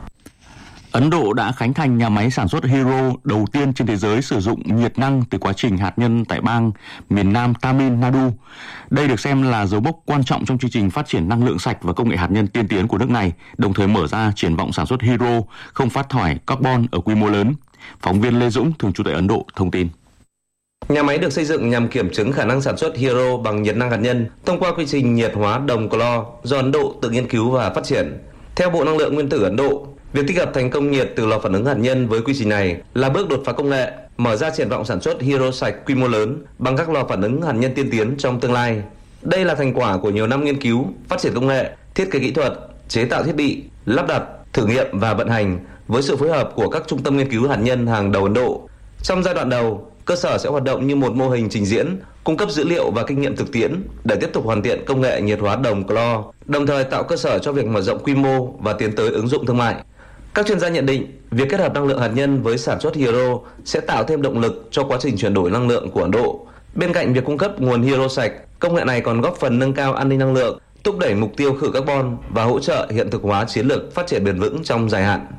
Ấn Độ đã khánh thành nhà máy sản xuất Hero đầu tiên trên thế giới sử dụng nhiệt năng từ quá trình hạt nhân tại bang miền Nam Tamil Nadu. Đây được xem là dấu mốc quan trọng trong chương trình phát triển năng lượng sạch và công nghệ hạt nhân tiên tiến của nước này, đồng thời mở ra triển vọng sản xuất Hero không phát thải carbon ở quy mô lớn. Phóng viên Lê Dũng, thường trú tại Ấn Độ, thông tin. Nhà máy được xây dựng nhằm kiểm chứng khả năng sản xuất Hero bằng nhiệt năng hạt nhân thông qua quy trình nhiệt hóa đồng clo do Ấn Độ tự nghiên cứu và phát triển. Theo Bộ Năng lượng Nguyên tử Ấn Độ, việc tích hợp thành công nhiệt từ lò phản ứng hạt nhân với quy trình này là bước đột phá công nghệ, mở ra triển vọng sản xuất Hero sạch quy mô lớn bằng các lò phản ứng hạt nhân tiên tiến trong tương lai. Đây là thành quả của nhiều năm nghiên cứu, phát triển công nghệ, thiết kế kỹ thuật, chế tạo thiết bị, lắp đặt, thử nghiệm và vận hành với sự phối hợp của các trung tâm nghiên cứu hạt nhân hàng đầu Ấn Độ. Trong giai đoạn đầu, cơ sở sẽ hoạt động như một mô hình trình diễn, cung cấp dữ liệu và kinh nghiệm thực tiễn để tiếp tục hoàn thiện công nghệ nhiệt hóa đồng clo, đồng thời tạo cơ sở cho việc mở rộng quy mô và tiến tới ứng dụng thương mại. Các chuyên gia nhận định, việc kết hợp năng lượng hạt nhân với sản xuất Hero sẽ tạo thêm động lực cho quá trình chuyển đổi năng lượng của Ấn Độ. Bên cạnh việc cung cấp nguồn Hero sạch, công nghệ này còn góp phần nâng cao an ninh năng lượng, thúc đẩy mục tiêu khử carbon và hỗ trợ hiện thực hóa chiến lược phát triển bền vững trong dài hạn.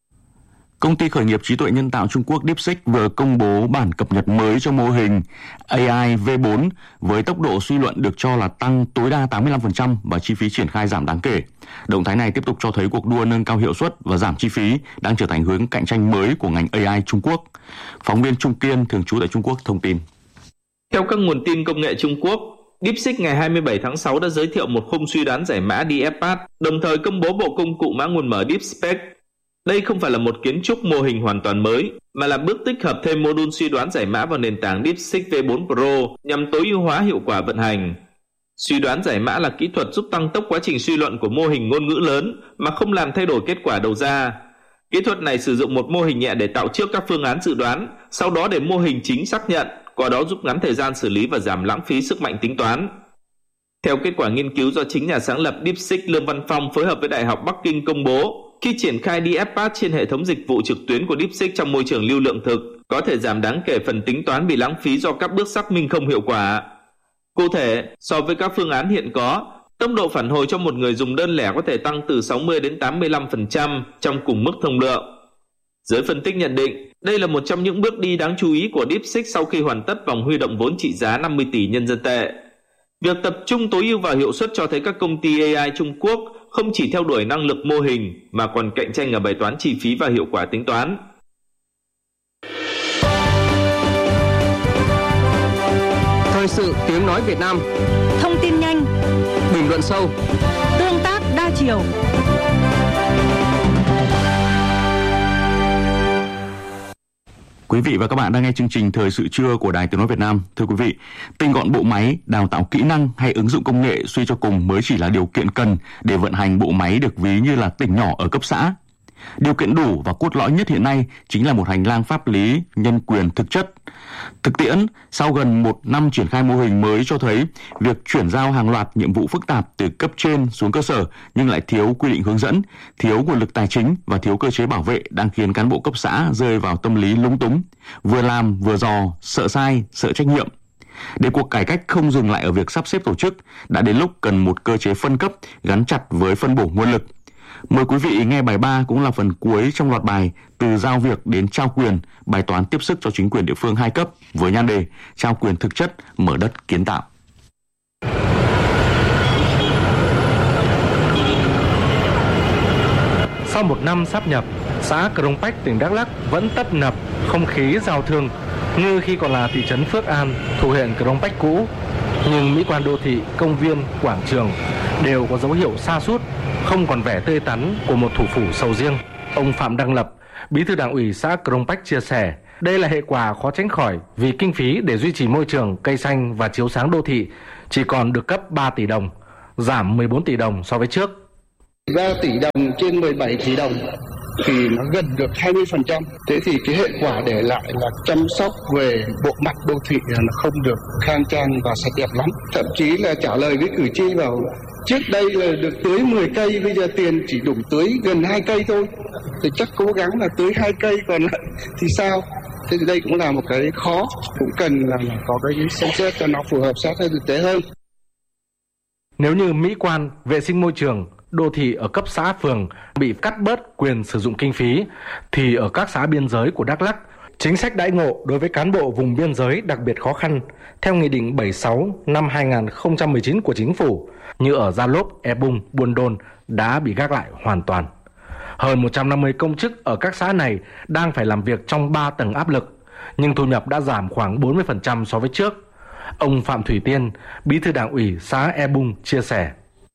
Công ty khởi nghiệp trí tuệ nhân tạo Trung Quốc DeepSeek vừa công bố bản cập nhật mới cho mô hình a i V bốn với tốc độ suy luận được cho là tăng tối đa tám mươi lăm phần trăm và chi phí triển khai giảm đáng kể. Động thái này tiếp tục cho thấy cuộc đua nâng cao hiệu suất và giảm chi phí đang trở thành hướng cạnh tranh mới của ngành a i Trung Quốc. Phóng viên Trung Kiên, thường trú tại Trung Quốc, thông tin. Theo các nguồn tin công nghệ Trung Quốc, DeepSeek ngày hai mươi bảy tháng sáu đã giới thiệu một khung suy đoán giải mã đê ép pát, đồng thời công bố bộ công cụ mã nguồn mở DeepSpec. Đây không phải là một kiến trúc mô hình hoàn toàn mới, mà là bước tích hợp thêm mô đun suy đoán giải mã vào nền tảng DeepSeek V bốn Pro nhằm tối ưu hóa hiệu quả vận hành. Suy đoán giải mã là kỹ thuật giúp tăng tốc quá trình suy luận của mô hình ngôn ngữ lớn mà không làm thay đổi kết quả đầu ra. Kỹ thuật này sử dụng một mô hình nhẹ để tạo trước các phương án dự đoán, sau đó để mô hình chính xác nhận, qua đó giúp ngắn thời gian xử lý và giảm lãng phí sức mạnh tính toán. Theo kết quả nghiên cứu do chính nhà sáng lập DeepSeek Lương Văn Phong phối hợp với Đại học Bắc Kinh công bố, khi triển khai đê ép pát trên hệ thống dịch vụ trực tuyến của DeepSeek trong môi trường lưu lượng thực, có thể giảm đáng kể phần tính toán bị lãng phí do các bước xác minh không hiệu quả. Cụ thể, so với các phương án hiện có, tốc độ phản hồi cho một người dùng đơn lẻ có thể tăng từ sáu mươi đến tám mươi lăm phần trăm trong cùng mức thông lượng. Giới phân tích nhận định, đây là một trong những bước đi đáng chú ý của DeepSeek sau khi hoàn tất vòng huy động vốn trị giá năm mươi tỷ nhân dân tệ. Việc tập trung tối ưu vào hiệu suất cho thấy các công ty a i Trung Quốc không chỉ theo đuổi năng lực mô hình mà còn cạnh tranh ở bài toán chi phí và hiệu quả tính toán. sự Tiếng nói Việt Nam. Thông tin nhanh, bình luận sâu, tương tác đa chiều. Quý vị và các bạn đang nghe chương trình Thời sự trưa của Đài Tiếng nói Việt Nam. Thưa quý vị, tinh gọn bộ máy, đào tạo kỹ năng hay ứng dụng công nghệ suy cho cùng mới chỉ là điều kiện cần để vận hành bộ máy được ví như là tỉnh nhỏ ở cấp xã. Điều kiện đủ và cốt lõi nhất hiện nay chính là một hành lang pháp lý, nhân quyền thực chất. Thực tiễn, sau gần một năm triển khai mô hình mới cho thấy việc chuyển giao hàng loạt nhiệm vụ phức tạp từ cấp trên xuống cơ sở nhưng lại thiếu quy định hướng dẫn, thiếu nguồn lực tài chính và thiếu cơ chế bảo vệ đang khiến cán bộ cấp xã rơi vào tâm lý lúng túng, vừa làm vừa dò, sợ sai, sợ trách nhiệm. Để cuộc cải cách không dừng lại ở việc sắp xếp tổ chức, đã đến lúc cần một cơ chế phân cấp gắn chặt với phân bổ nguồn lực. Mời quý vị nghe bài ba cũng là phần cuối trong loạt bài Từ giao việc đến trao quyền, bài toán tiếp sức cho chính quyền địa phương hai cấp với nhan đề Trao quyền thực chất, mở đất kiến tạo. Sau một năm sáp nhập, xã Crong Bách, tỉnh Đắk Lắk vẫn tấp nập không khí giao thương như khi còn là thị trấn Phước An, thuộc huyện Crong Bách cũ. Nhưng mỹ quan đô thị, công viên, quảng trường đều có dấu hiệu sa sút, không còn vẻ tươi tắn của một thủ phủ sầu riêng. Ông Phạm Đăng Lập, Bí thư Đảng ủy xã Crong Bách chia sẻ, đây là hệ quả khó tránh khỏi vì kinh phí để duy trì môi trường, cây xanh và chiếu sáng đô thị chỉ còn được cấp ba tỷ đồng, giảm mười bốn tỷ đồng so với trước. ba tỷ đồng trên mười bảy tỷ đồng thì nó gần được hai mươi phần trăm. Thế thì cái hệ quả để lại là chăm sóc về bộ mặt đô thị là nó không được khang trang và sạch đẹp lắm. Thậm chí là trả lời với cử tri bảo trước đây là được tưới mười cây, bây giờ tiền chỉ đủ tưới gần hai cây thôi. Thì chắc cố gắng là tưới hai cây, còn lại thì sao? Thế thì đây cũng là một cái khó, cũng cần là có cái xem xét cho nó phù hợp sát với thực tế hơn. Nếu như mỹ quan, vệ sinh môi trường, đô thị ở cấp xã phường bị cắt bớt quyền sử dụng kinh phí, thì ở các xã biên giới của Đắk Lắk, chính sách đãi ngộ đối với cán bộ vùng biên giới đặc biệt khó khăn theo Nghị định bảy mươi sáu năm hai nghìn không trăm mười chín của Chính phủ, như ở Gia Lốp, E Bung, Buôn Đôn đã bị gác lại hoàn toàn. Hơn một trăm năm mươi công chức ở các xã này đang phải làm việc trong ba tầng áp lực, nhưng thu nhập đã giảm khoảng bốn mươi phần trăm so với trước. Ông Phạm Thủy Tiên, Bí thư Đảng ủy xã E Bung chia sẻ.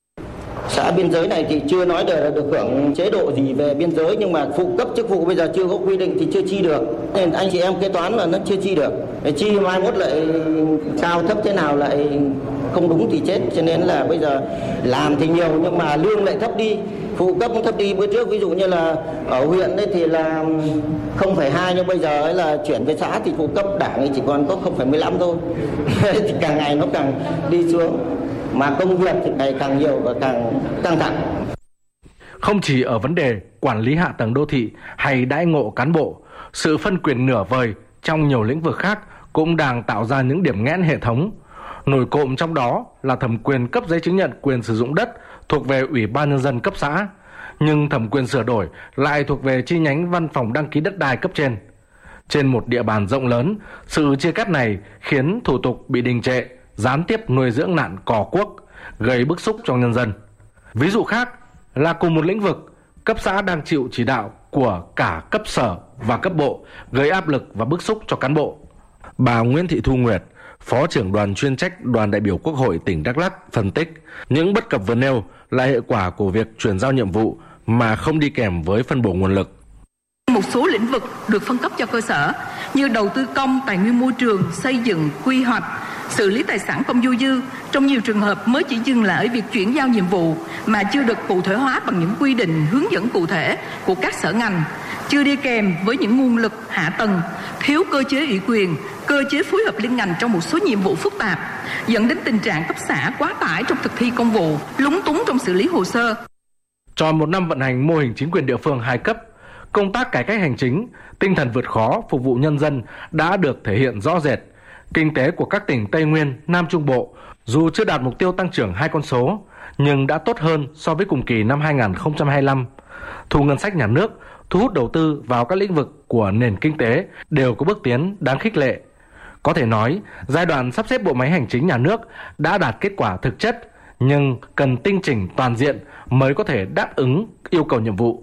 Xã biên giới này thì chưa nói được, được hưởng chế độ gì về biên giới, nhưng mà phụ cấp chức vụ bây giờ chưa có quy định thì chưa chi được. Nên anh chị em kế toán là nó chưa chi được. Để chi mai mốt lại cao thấp thế nào lại không đúng thì chết. Cho nên là bây giờ làm thì nhiều nhưng mà lương lại thấp đi, phụ cấp cũng thấp đi. Bữa trước ví dụ như là ở huyện đấy thì là không phẩy hai, nhưng bây giờ ấy là chuyển về xã thì phụ cấp đảng ấy chỉ còn có không phẩy mười lăm thôi. Thì càng ngày nó càng đi xuống. Mà công việc thì ngày càng nhiều và càng căng thẳng. Không chỉ ở vấn đề quản lý hạ tầng đô thị hay đãi ngộ cán bộ, sự phân quyền nửa vời trong nhiều lĩnh vực khác cũng đang tạo ra những điểm nghẽn hệ thống. Nổi cộm trong đó là thẩm quyền cấp giấy chứng nhận quyền sử dụng đất thuộc về Ủy ban Nhân dân cấp xã, nhưng thẩm quyền sửa đổi lại thuộc về chi nhánh văn phòng đăng ký đất đai cấp trên. Trên một địa bàn rộng lớn, sự chia cắt này khiến thủ tục bị đình trệ, gián tiếp nuôi dưỡng nạn cò cuốc, gây bức xúc trong nhân dân. Ví dụ khác là cùng một lĩnh vực, cấp xã đang chịu chỉ đạo của cả cấp sở và cấp bộ, gây áp lực và bức xúc cho cán bộ. Bà Nguyễn Thị Thu Nguyệt, Phó trưởng đoàn chuyên trách Đoàn đại biểu Quốc hội tỉnh Đắk Lắk phân tích, những bất cập vừa nêu là hệ quả của việc chuyển giao nhiệm vụ mà không đi kèm với phân bổ nguồn lực. Một số lĩnh vực được phân cấp cho cơ sở như đầu tư công, tài nguyên môi trường, xây dựng, quy hoạch, xử lý tài sản công dôi dư, trong nhiều trường hợp mới chỉ dừng lại ở việc chuyển giao nhiệm vụ mà chưa được cụ thể hóa bằng những quy định hướng dẫn cụ thể của các sở ngành, chưa đi kèm với những nguồn lực hạ tầng, thiếu cơ chế ủy quyền, cơ chế phối hợp liên ngành trong một số nhiệm vụ phức tạp, dẫn đến tình trạng cấp xã quá tải trong thực thi công vụ, lúng túng trong xử lý hồ sơ. Tròn một năm vận hành mô hình chính quyền địa phương hai cấp, công tác cải cách hành chính, tinh thần vượt khó phục vụ nhân dân đã được thể hiện rõ rệt. Kinh tế của các tỉnh Tây Nguyên, Nam Trung Bộ dù chưa đạt mục tiêu tăng trưởng hai con số, nhưng đã tốt hơn so với cùng kỳ năm hai nghìn không trăm hai mươi lăm. Thu ngân sách nhà nước, thu hút đầu tư vào các lĩnh vực của nền kinh tế đều có bước tiến đáng khích lệ. Có thể nói, giai đoạn sắp xếp bộ máy hành chính nhà nước đã đạt kết quả thực chất, nhưng cần tinh chỉnh toàn diện mới có thể đáp ứng yêu cầu nhiệm vụ.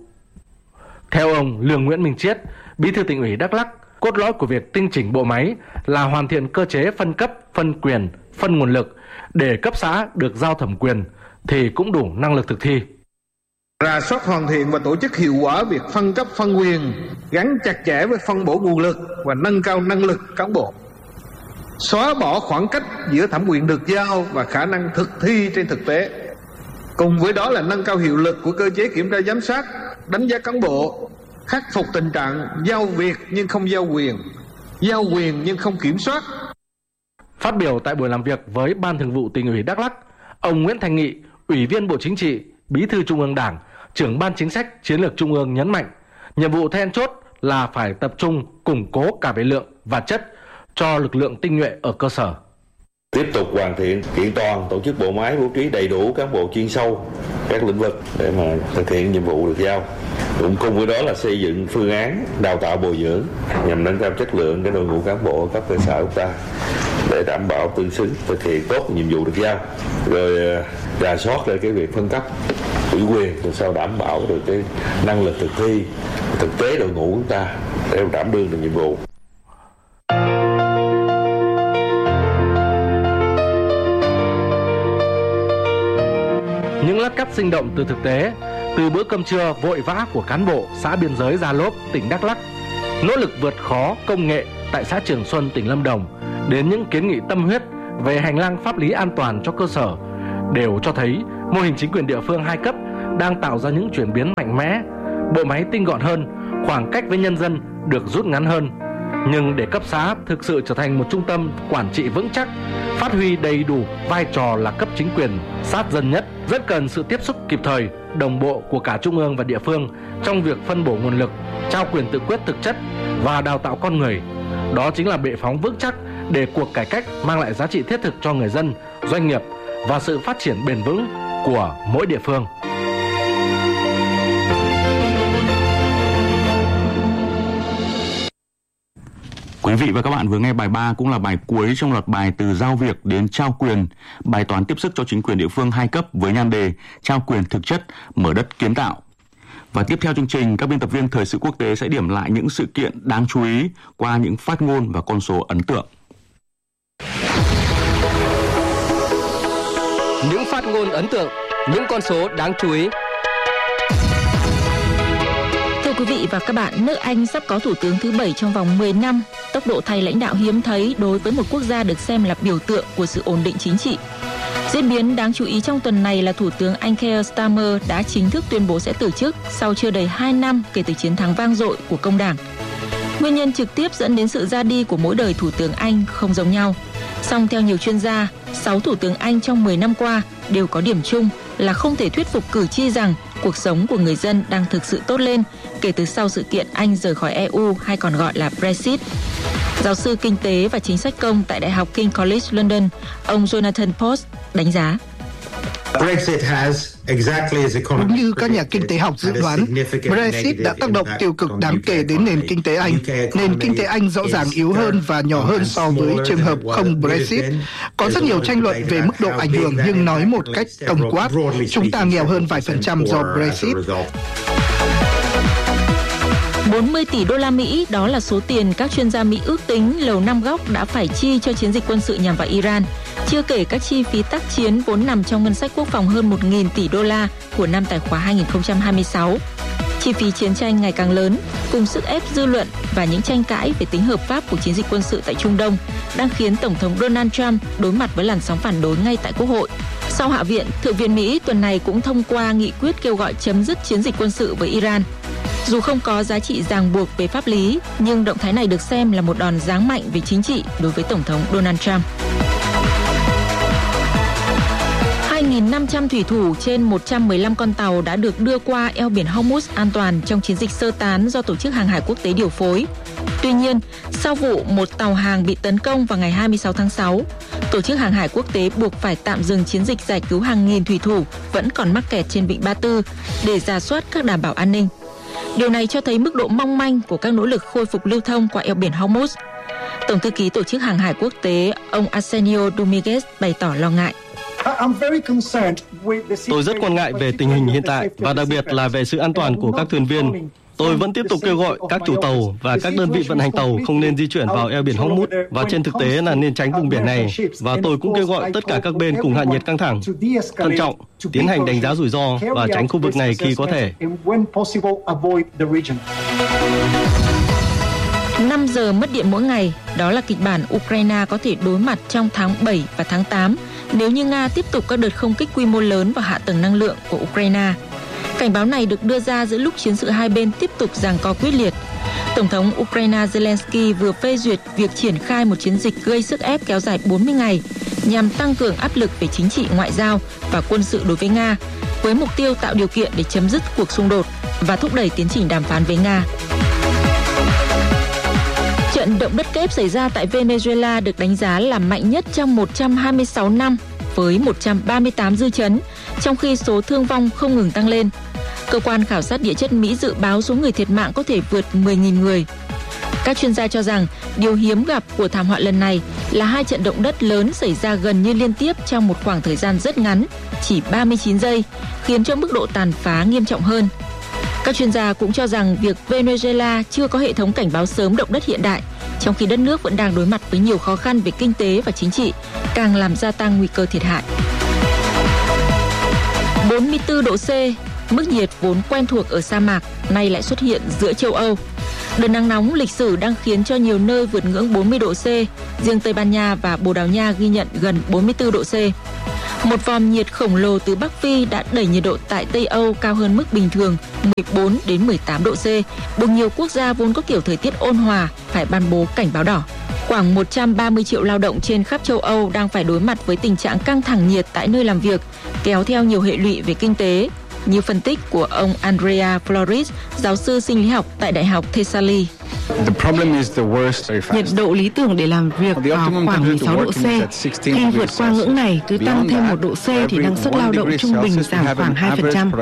Theo ông Lương Nguyễn Minh Chiết, Bí thư Tỉnh ủy Đắk Lắk, cốt lõi của việc tinh chỉnh bộ máy là hoàn thiện cơ chế phân cấp, phân quyền, phân nguồn lực để cấp xã được giao thẩm quyền thì cũng đủ năng lực thực thi. Rà soát hoàn thiện và tổ chức hiệu quả việc phân cấp phân quyền, gắn chặt chẽ với phân bổ nguồn lực và nâng cao năng lực cán bộ. Xóa bỏ khoảng cách giữa thẩm quyền được giao và khả năng thực thi trên thực tế. Cùng với đó là nâng cao hiệu lực của cơ chế kiểm tra giám sát, đánh giá cán bộ, khắc phục tình trạng giao việc nhưng không giao quyền, giao quyền nhưng không kiểm soát. Phát biểu tại buổi làm việc với Ban Thường vụ Tỉnh ủy Đắk Lắk, ông Nguyễn Thanh Nghị, Ủy viên Bộ Chính trị, Bí thư Trung ương Đảng, trưởng Ban Chính sách Chiến lược Trung ương nhấn mạnh, nhiệm vụ then chốt là phải tập trung củng cố cả về lượng và chất cho lực lượng tinh nhuệ ở cơ sở. Tiếp tục hoàn thiện kiện toàn tổ chức bộ máy, bố trí đầy đủ cán bộ chuyên sâu các lĩnh vực để mà thực hiện nhiệm vụ được giao. Cũng cùng với đó là xây dựng phương án đào tạo bồi dưỡng nhằm nâng cao chất lượng cái đội ngũ cán bộ cấp cơ sở của ta để đảm bảo tương xứng thực hiện tốt nhiệm vụ được giao. Rồi rà soát lại cái việc phân cấp ủy quyền rồi sau đảm bảo được cái năng lực thực thi thực tế đội ngũ của ta để đảm đương được nhiệm vụ. Những lát cắt sinh động từ thực tế, từ bữa cơm trưa vội vã của cán bộ xã biên giới Gia Lốp, tỉnh Đắk Lắk, nỗ lực vượt khó công nghệ tại xã Trường Xuân, tỉnh Lâm Đồng, đến những kiến nghị tâm huyết về hành lang pháp lý an toàn cho cơ sở, đều cho thấy mô hình chính quyền địa phương hai cấp đang tạo ra những chuyển biến mạnh mẽ, bộ máy tinh gọn hơn, khoảng cách với nhân dân được rút ngắn hơn. Nhưng để cấp xã thực sự trở thành một trung tâm quản trị vững chắc, phát huy đầy đủ vai trò là cấp chính quyền sát dân nhất, rất cần sự tiếp xúc kịp thời, đồng bộ của cả trung ương và địa phương trong việc phân bổ nguồn lực, trao quyền tự quyết thực chất và đào tạo con người. Đó chính là bệ phóng vững chắc để cuộc cải cách mang lại giá trị thiết thực cho người dân, doanh nghiệp và sự phát triển bền vững của mỗi địa phương. Quý vị và các bạn vừa nghe bài ba, cũng là bài cuối trong loạt bài Từ giao việc đến trao quyền, bài toán tiếp sức cho chính quyền địa phương hai cấp với nhan đề Trao quyền thực chất, mở đất kiến tạo. Và tiếp theo chương trình, các biên tập viên Thời sự Quốc tế sẽ điểm lại những sự kiện đáng chú ý qua những phát ngôn và con số ấn tượng. Những phát ngôn ấn tượng, những con số đáng chú ý. Thưa quý vị và các bạn, nước Anh sắp có thủ tướng thứ bảy trong vòng mười năm, tốc độ thay lãnh đạo hiếm thấy đối với một quốc gia được xem là biểu tượng của sự ổn định chính trị. Diễn biến đáng chú ý trong tuần này là Thủ tướng Anh Keir Starmer đã chính thức tuyên bố sẽ từ chức sau chưa đầy hai năm kể từ chiến thắng vang dội của công đảng. Nguyên nhân trực tiếp dẫn đến sự ra đi của mỗi đời Thủ tướng Anh không giống nhau. Song theo nhiều chuyên gia, sáu Thủ tướng Anh trong mười năm qua đều có điểm chung là không thể thuyết phục cử tri rằng cuộc sống của người dân đang thực sự tốt lên kể từ sau sự kiện Anh rời khỏi e u hay còn gọi là Brexit. Giáo sư kinh tế và chính sách công tại Đại học King College London, ông Jonathan Post đánh giá. Đúng như các nhà kinh tế học dự đoán, Brexit đã tác động tiêu cực đáng kể đến nền kinh tế Anh. Nền kinh tế Anh rõ ràng yếu hơn và nhỏ hơn so với trường hợp không Brexit. Có rất nhiều tranh luận về mức độ ảnh hưởng, nhưng nói một cách tổng quát, chúng ta nghèo hơn vài phần trăm do Brexit. bốn mươi tỷ đô la Mỹ, đó là số tiền các chuyên gia Mỹ ước tính Lầu Năm Góc đã phải chi cho chiến dịch quân sự nhằm vào Iran, chưa kể các chi phí tác chiến vốn nằm trong ngân sách quốc phòng hơn một nghìn tỷ đô la của năm tài khóa hai không hai sáu. Chi phí chiến tranh ngày càng lớn, cùng sức ép dư luận và những tranh cãi về tính hợp pháp của chiến dịch quân sự tại Trung Đông đang khiến Tổng thống Donald Trump đối mặt với làn sóng phản đối ngay tại Quốc hội. Sau Hạ viện, Thượng viện Mỹ tuần này cũng thông qua nghị quyết kêu gọi chấm dứt chiến dịch quân sự với Iran. Dù không có giá trị ràng buộc về pháp lý, nhưng động thái này được xem là một đòn giáng mạnh về chính trị đối với Tổng thống Donald Trump. hai nghìn năm trăm thủy thủ trên một trăm mười lăm con tàu đã được đưa qua eo biển Hormuz an toàn trong chiến dịch sơ tán do Tổ chức Hàng hải Quốc tế điều phối. Tuy nhiên, sau vụ một tàu hàng bị tấn công vào ngày hai mươi sáu tháng sáu, Tổ chức Hàng hải Quốc tế buộc phải tạm dừng chiến dịch giải cứu hàng nghìn thủy thủ vẫn còn mắc kẹt trên vịnh Ba Tư để rà soát các đảm bảo an ninh. Điều này cho thấy mức độ mong manh của các nỗ lực khôi phục lưu thông qua eo biển Hormuz. Tổng thư ký Tổ chức Hàng hải Quốc tế, ông Arsenio Dominguez bày tỏ lo ngại. Tôi rất quan ngại về tình hình hiện tại và đặc biệt là về sự an toàn của các thuyền viên. Tôi vẫn tiếp tục kêu gọi các chủ tàu và các đơn vị vận hành tàu không nên di chuyển vào eo biển Hormuz, và trên thực tế là nên tránh vùng biển này. Và tôi cũng kêu gọi tất cả các bên cùng hạ nhiệt căng thẳng, thận trọng, tiến hành đánh giá rủi ro và tránh khu vực này khi có thể. năm giờ mất điện mỗi ngày, đó là kịch bản Ukraine có thể đối mặt trong tháng bảy và tháng tám nếu như Nga tiếp tục các đợt không kích quy mô lớn vào hạ tầng năng lượng của Ukraine. Cảnh báo này được đưa ra giữa lúc chiến sự hai bên tiếp tục giằng co quyết liệt. Tổng thống Ukraine Zelensky vừa phê duyệt việc triển khai một chiến dịch gây sức ép kéo dài bốn mươi ngày nhằm tăng cường áp lực về chính trị, ngoại giao và quân sự đối với Nga, với mục tiêu tạo điều kiện để chấm dứt cuộc xung đột và thúc đẩy tiến trình đàm phán với Nga. Trận động đất kép xảy ra tại Venezuela được đánh giá là mạnh nhất trong một trăm hai mươi sáu năm với một trăm ba mươi tám dư chấn, trong khi số thương vong không ngừng tăng lên. Cơ quan khảo sát địa chất Mỹ dự báo số người thiệt mạng có thể vượt mười nghìn người. Các chuyên gia cho rằng điều hiếm gặp của thảm họa lần này là hai trận động đất lớn xảy ra gần như liên tiếp trong một khoảng thời gian rất ngắn, chỉ ba mươi chín giây, khiến cho mức độ tàn phá nghiêm trọng hơn. Các chuyên gia cũng cho rằng việc Venezuela chưa có hệ thống cảnh báo sớm động đất hiện đại, trong khi đất nước vẫn đang đối mặt với nhiều khó khăn về kinh tế và chính trị, càng làm gia tăng nguy cơ thiệt hại. bốn mươi tư độ C, mức nhiệt vốn quen thuộc ở sa mạc, nay lại xuất hiện giữa châu Âu. Đợt nắng nóng lịch sử đang khiến cho nhiều nơi vượt ngưỡng bốn mươi độ C, riêng Tây Ban Nha và Bồ Đào Nha ghi nhận gần bốn mươi tư độ C. Một vòm nhiệt khổng lồ từ Bắc Phi đã đẩy nhiệt độ tại Tây Âu cao hơn mức bình thường mười bốn đến mười tám độ C, buộc nhiều quốc gia vốn có kiểu thời tiết ôn hòa phải ban bố cảnh báo đỏ. Khoảng một trăm ba mươi triệu lao động trên khắp châu Âu đang phải đối mặt với tình trạng căng thẳng nhiệt tại nơi làm việc, kéo theo nhiều hệ lụy về kinh tế, như phân tích của ông Andrea Flores, giáo sư sinh lý học tại Đại học Thessaly. Nhiệt độ lý tưởng để làm việc vào khoảng mười sáu độ C. Khi vượt qua ngưỡng này, cứ tăng thêm một độ C thì năng suất lao động trung bình giảm khoảng hai phần trăm.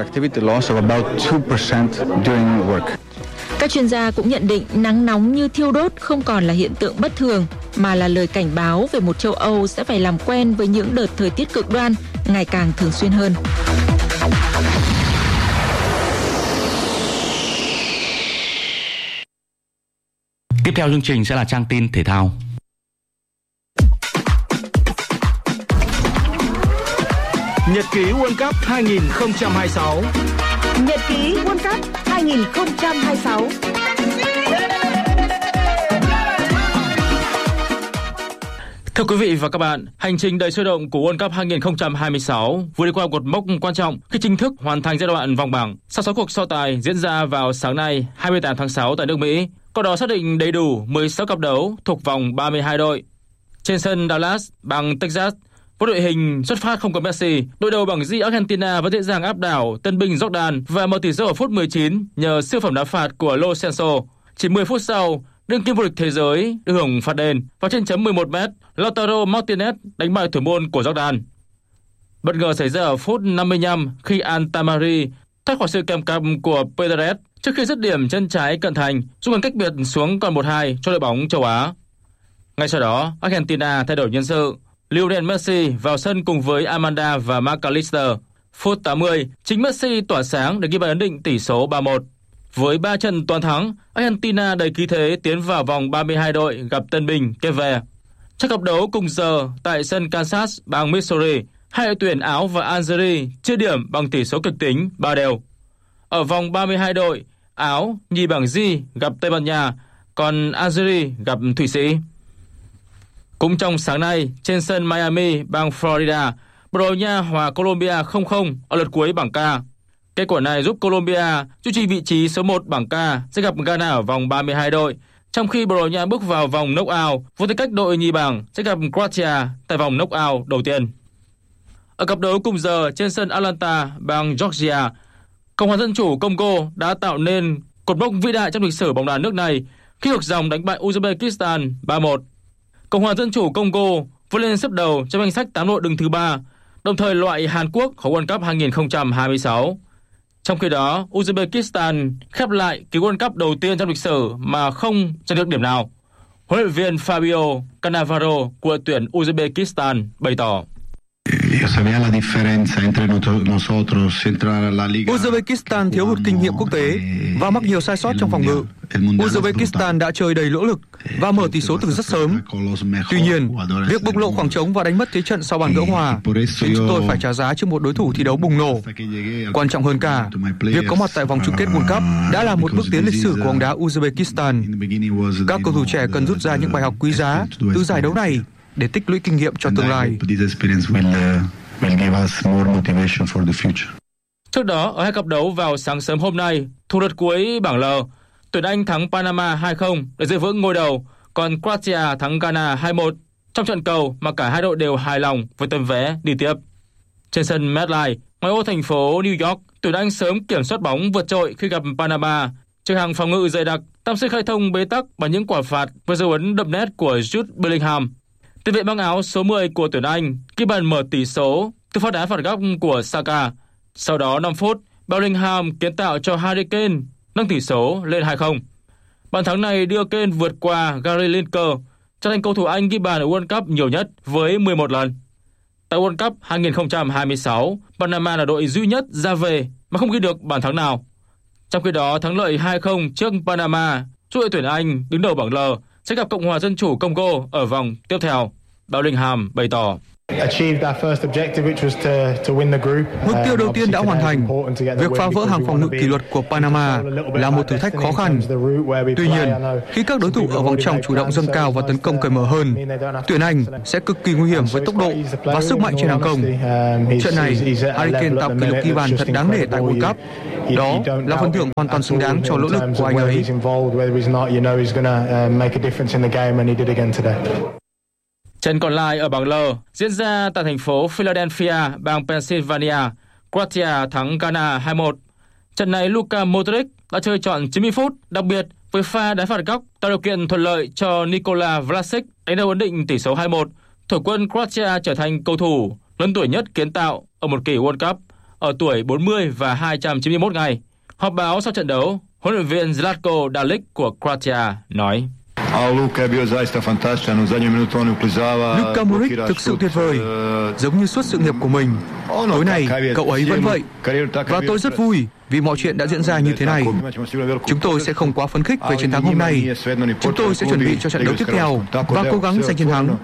Các chuyên gia cũng nhận định nắng nóng như thiêu đốt không còn là hiện tượng bất thường, mà là lời cảnh báo về một châu Âu sẽ phải làm quen với những đợt thời tiết cực đoan ngày càng thường xuyên hơn. Tiếp theo chương trình sẽ là trang tin thể thao. Nhật ký World Cup hai không hai sáu. Nhật ký World Cup hai không hai sáu. Thưa quý vị và các bạn, hành trình đầy sôi động của World Cup hai không hai sáu vừa đi qua một mốc quan trọng khi chính thức hoàn thành giai đoạn vòng bảng sau sáu cuộc so tài diễn ra vào sáng nay hai mươi tám tháng sáu tại nước Mỹ. Qua đó xác định đầy đủ mười sáu cặp đấu thuộc vòng ba mươi hai đội. Trên sân Dallas, bang Texas, với đội hình xuất phát không có Messi, đội đầu bảng G Argentina vẫn dễ dàng áp đảo tân binh Jordan và mở tỷ số ở phút mười chín nhờ siêu phẩm đá phạt của Lo Celso. Chỉ mười phút sau, đương kim vô địch thế giới được hưởng phạt đền vào trên chấm mười một mét, Lautaro Martinez đánh bại thủ môn của Jordan. Bất ngờ xảy ra ở phút năm mươi lăm khi Antamari thoát khỏi sự kèm cặp của Pedret trước khi dứt điểm chân trái cận thành, giúp ngăn cách biệt xuống còn một hai cho đội bóng châu Á. Ngay sau đó, Argentina thay đổi nhân sự, Lionel Messi vào sân cùng với Amanda và McAllister. Phút tám mươi, chính Messi tỏa sáng để ghi bàn ấn định tỷ số ba một. Với ba trận toàn thắng, Argentina đầy khí thế tiến vào vòng ba mươi hai đội gặp tân binh Keve. Trong cặp đấu cùng giờ tại sân Kansas, bang Missouri, hai đội tuyển Áo và Algeria chia điểm bằng tỷ số kịch tính ba đều. Ở vòng ba mươi hai đội, Áo nhì bảng G gặp Tây Ban Nha, còn Algeria gặp Thụy Sĩ. Cũng trong sáng nay, trên sân Miami, bang Florida, Bồ Đào Nha hòa Colombia không không ở lượt cuối bảng K. Kết quả này giúp Colombia duy trì vị trí số một bảng K sẽ gặp Ghana ở vòng ba mươi hai đội, trong khi Bồ Đào Nha bước vào vòng knock-out với tư cách đội nhì bảng sẽ gặp Croatia tại vòng knock-out đầu tiên. Ở cặp đấu cùng giờ trên sân Atlanta, bang Georgia, Cộng hòa Dân chủ Congo đã tạo nên cột mốc vĩ đại trong lịch sử bóng đá nước này khi ngược dòng đánh bại Uzbekistan ba một. Cộng hòa Dân chủ Congo vươn lên xếp đầu trong danh sách tám đội đứng thứ ba, đồng thời loại Hàn Quốc khỏi World Cup hai không hai sáu. Trong khi đó, Uzbekistan khép lại kỳ World Cup đầu tiên trong lịch sử mà không giành được điểm nào. Huấn luyện viên Fabio Cannavaro của đội tuyển Uzbekistan bày tỏ: Uzbekistan thiếu hụt kinh nghiệm quốc tế và mắc nhiều sai sót trong phòng ngự. Uzbekistan đã chơi đầy lỗ lực và mở tỷ số từ rất sớm. Tuy nhiên, việc bộc lộ khoảng trống và đánh mất thế trận sau bàn gỡ hòa khiến chúng tôi phải trả giá trước một đối thủ thi đấu bùng nổ. Quan trọng hơn cả, việc có mặt tại vòng chung kết World Cup đã là một bước tiến lịch sử của bóng đá Uzbekistan. Các cầu thủ trẻ cần rút ra những bài học quý giá từ giải đấu này để tích lũy kinh nghiệm cho tương lai. Trước đó, ở hai cặp đấu vào sáng sớm hôm nay, thủ lượt cuối bảng L, tuyển Anh thắng Panama hai không để giữ vững ngôi đầu, còn Croatia thắng Ghana hai một trong trận cầu mà cả hai đội đều hài lòng với tấm vé đi tiếp. Trên sân MetLife, ngoài ô thành phố New York, tuyển Anh sớm kiểm soát bóng vượt trội khi gặp Panama. Trước hàng phòng ngự dày đặc, Tam Sinh khai thông bế tắc bằng những quả phạt với dấu ấn đậm nét của Jude Bellingham. Tiền vệ mang áo số mười của tuyển Anh ghi bàn mở tỷ số từ pha đá phạt góc của Saka. Sau đó năm phút, Bellingham kiến tạo cho Harry Kane nâng tỷ số lên hai không. Bàn thắng này đưa Kane vượt qua Gary Lineker, trở thành cầu thủ Anh ghi bàn ở World Cup nhiều nhất với mười một lần. Tại World Cup hai không hai sáu, Panama là đội duy nhất ra về mà không ghi được bàn thắng nào. Trong khi đó, thắng lợi hai không trước Panama giúp đội tuyển Anh đứng đầu bảng L sẽ gặp Cộng hòa Dân chủ Congo ở vòng tiếp theo. Bellingham bày tỏ: Mục tiêu đầu tiên đã hoàn thành. Việc phá vỡ hàng phòng ngự kỷ luật của Panama là một thử thách khó khăn. Tuy nhiên, khi các đối thủ ở vòng trong chủ động dâng cao và tấn công cởi mở hơn, tuyển Anh sẽ cực kỳ nguy hiểm với tốc độ và sức mạnh trên hàng công. Trận này, Harry Kane tạo kỷ lục ghi bàn thật đáng nể tại World Cup. Đó là phần thưởng hoàn toàn xứng đáng cho nỗ lực của anh ấy. Trận còn lại ở bảng L diễn ra tại thành phố Philadelphia, bang Pennsylvania. Croatia thắng Ghana hai một. Trận này Luka Modric đã chơi trọn chín mươi phút, đặc biệt với pha đá phạt góc tạo điều kiện thuận lợi cho Nikola Vlasic đánh đầu ấn định tỷ số hai một. Thổ quân Croatia trở thành cầu thủ lớn tuổi nhất kiến tạo ở một kỳ World Cup ở tuổi bốn mươi và hai trăm chín mươi mốt ngày. Họp báo sau trận đấu, huấn luyện viên Zlatko Dalic của Croatia nói: Luka Modric thực sự tuyệt vời, giống như suốt sự nghiệp của mình. Tối nay, cậu ấy vẫn vậy. Và tôi rất vui vì mọi chuyện đã diễn ra như thế này. Chúng tôi sẽ không quá phấn khích về chiến thắng hôm nay. Chúng tôi sẽ chuẩn bị cho trận đấu tiếp theo và cố gắng giành chiến thắng.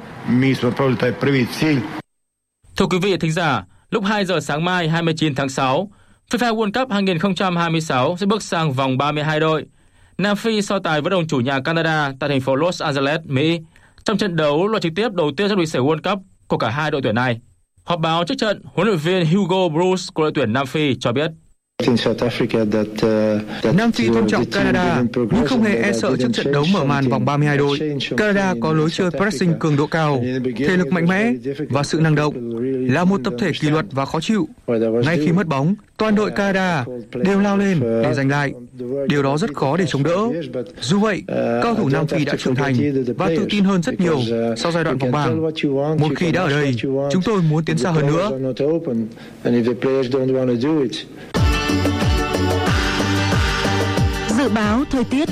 Thưa quý vị thính giả, lúc hai giờ sáng mai hai mươi chín tháng sáu, FIFA World Cup hai không hai sáu sẽ bước sang vòng ba mươi hai đội. Nam Phi so tài với đồng chủ nhà Canada tại thành phố Los Angeles, Mỹ, trong trận đấu loạt trực tiếp đầu tiên trong lịch sử World Cup của cả hai đội tuyển này. Họp báo trước trận, huấn luyện viên Hugo Bruce của đội tuyển Nam Phi cho biết: Nam Phi tôn trọng Canada nhưng không hề e sợ trước trận đấu mở màn vòng ba mươi hai đội. Canada có lối chơi pressing cường độ cao, thể lực mạnh mẽ và sự năng động, là một tập thể kỷ luật và khó chịu. Ngay khi mất bóng, toàn đội Canada đều lao lên để giành lại. Điều đó rất khó để chống đỡ. Dù vậy, cao thủ Nam Phi đã trưởng thành và tự tin hơn rất nhiều sau giai đoạn vòng bảng. Một khi đã ở đây, chúng tôi muốn tiến xa hơn nữa. Dự báo thời tiết.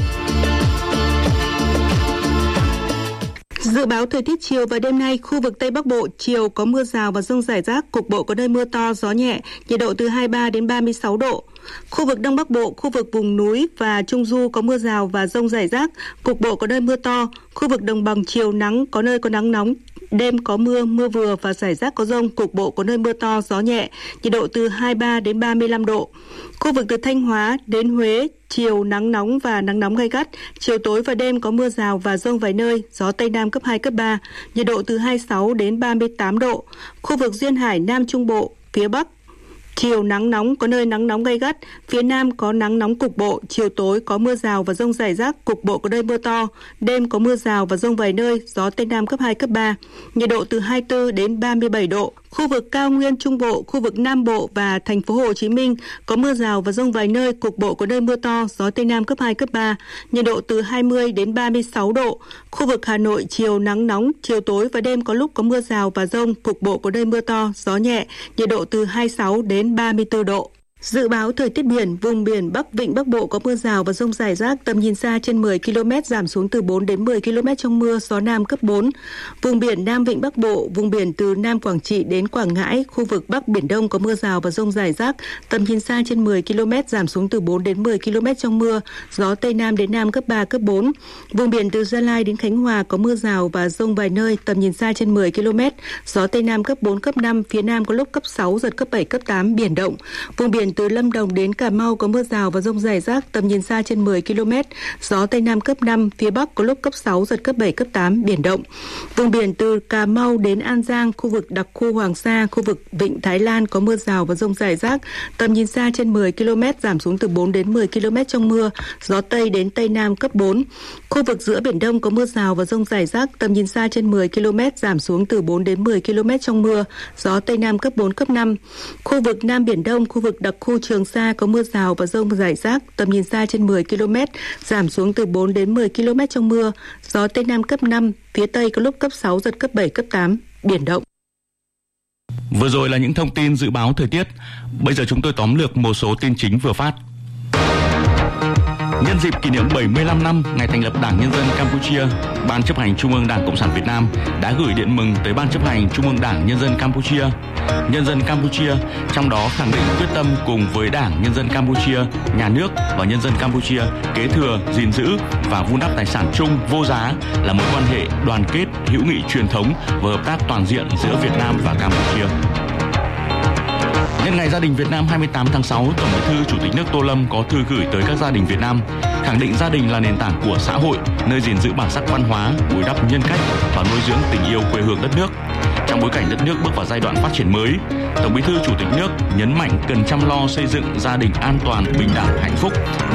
Dự báo thời tiết chiều và đêm nay, khu vực Tây Bắc Bộ chiều có mưa rào và dông rải rác, cục bộ có nơi mưa to, gió nhẹ, nhiệt độ từ hai mươi ba đến ba mươi sáu độ. Khu vực Đông Bắc Bộ, khu vực vùng núi và Trung Du có mưa rào và dông rải rác, cục bộ có nơi mưa to. Khu vực Đồng bằng chiều nắng, có nơi có nắng nóng, đêm có mưa, mưa vừa và rải rác có dông, cục bộ có nơi mưa to, gió nhẹ, nhiệt độ từ hai mươi ba đến ba mươi lăm độ. Khu vực từ Thanh Hóa đến Huế, chiều nắng nóng và nắng nóng gay gắt, chiều tối và đêm có mưa rào và dông vài nơi, gió Tây Nam cấp hai, cấp ba, nhiệt độ từ hai mươi sáu đến ba mươi tám độ. Khu vực duyên hải Nam Trung Bộ, phía Bắc, chiều nắng nóng, có nơi nắng nóng gay gắt, phía Nam có nắng nóng cục bộ, chiều tối có mưa rào và dông rải rác, cục bộ có nơi mưa to, đêm có mưa rào và dông vài nơi, gió Tây Nam cấp hai, cấp ba, nhiệt độ từ hai mươi tư đến ba mươi bảy độ. Khu vực cao nguyên Trung Bộ, khu vực Nam Bộ và thành phố Hồ Chí Minh có mưa rào và dông vài nơi, cục bộ có nơi mưa to, gió Tây Nam cấp hai, cấp ba, nhiệt độ từ hai mươi đến ba mươi sáu độ. Khu vực Hà Nội chiều nắng nóng, chiều tối và đêm có lúc có mưa rào và dông, cục bộ có nơi mưa to, gió nhẹ, nhiệt độ từ hai mươi sáu đến ba mươi tư độ. Dự báo thời tiết biển, vùng biển Bắc Vịnh Bắc Bộ có mưa rào và dông rải rác, tầm nhìn xa trên mười ki lô mét, giảm xuống từ bốn đến mười ki lô mét trong mưa, gió Nam cấp bốn. Vùng biển Nam Vịnh Bắc Bộ, vùng biển từ Nam Quảng Trị đến Quảng Ngãi, khu vực Bắc Biển Đông có mưa rào và dông rải rác, tầm nhìn xa trên mười ki lô mét, giảm xuống từ bốn đến mười ki lô mét trong mưa, gió Tây Nam đến Nam cấp ba, cấp bốn. Vùng biển từ Gia Lai đến Khánh Hòa có mưa rào và dông vài nơi, tầm nhìn xa trên mười ki lô mét, gió Tây Nam cấp bốn, cấp năm, phía Nam có lúc cấp sáu, giật cấp bảy, cấp tám, biển động. Vùng biển từ Lâm Đồng đến Cà Mau có mưa rào và dông rải rác, tầm nhìn xa trên mười ki lô mét, gió Tây Nam cấp năm, phía Bắc có lúc cấp sáu, giật cấp bảy, cấp tám, biển động. Vùng biển từ Cà Mau đến An Giang, khu vực đặc khu Hoàng Sa, khu vực Vịnh Thái Lan có mưa rào và dông rải rác, tầm nhìn xa trên mười ki lô mét, giảm xuống từ bốn đến mười ki lô mét trong mưa, gió Tây đến Tây Nam cấp bốn. Khu vực giữa Biển Đông có mưa rào và dông rải rác, tầm nhìn xa trên mười ki lô mét, giảm xuống từ bốn đến mười ki lô mét trong mưa, gió Tây Nam cấp bốn, cấp năm. Khu vực Nam Biển Đông, khu vực đặc khu Trường Sa có mưa rào và dông rải rác, tầm nhìn xa trên mười ki lô mét, giảm xuống từ bốn đến mười ki lô mét trong mưa, gió Tây Nam cấp năm, phía Tây có lúc cấp sáu, giật cấp bảy, cấp tám, biển động. Vừa rồi là những thông tin dự báo thời tiết. Bây giờ chúng tôi tóm lược một số tin chính vừa phát. Nhân dịp kỷ niệm bảy mươi lăm năm ngày thành lập Đảng Nhân dân Campuchia, Ban chấp hành Trung ương Đảng Cộng sản Việt Nam đã gửi điện mừng tới Ban chấp hành Trung ương Đảng Nhân dân Campuchia. Nhân dân Campuchia trong đó khẳng định quyết tâm cùng với Đảng Nhân dân Campuchia, nhà nước và nhân dân Campuchia kế thừa, gìn giữ và vun đắp tài sản chung vô giá là mối quan hệ đoàn kết, hữu nghị truyền thống và hợp tác toàn diện giữa Việt Nam và Campuchia. Nhân ngày gia đình Việt Nam hai mươi tám tháng sáu, Tổng Bí thư Chủ tịch nước Tô Lâm có thư gửi tới các gia đình Việt Nam, khẳng định gia đình là nền tảng của xã hội, nơi gìn giữ bản sắc văn hóa, bồi đắp nhân cách và nuôi dưỡng tình yêu quê hương đất nước. Trong bối cảnh đất nước bước vào giai đoạn phát triển mới, Tổng Bí thư Chủ tịch nước nhấn mạnh cần chăm lo xây dựng gia đình an toàn, bình đẳng, hạnh phúc,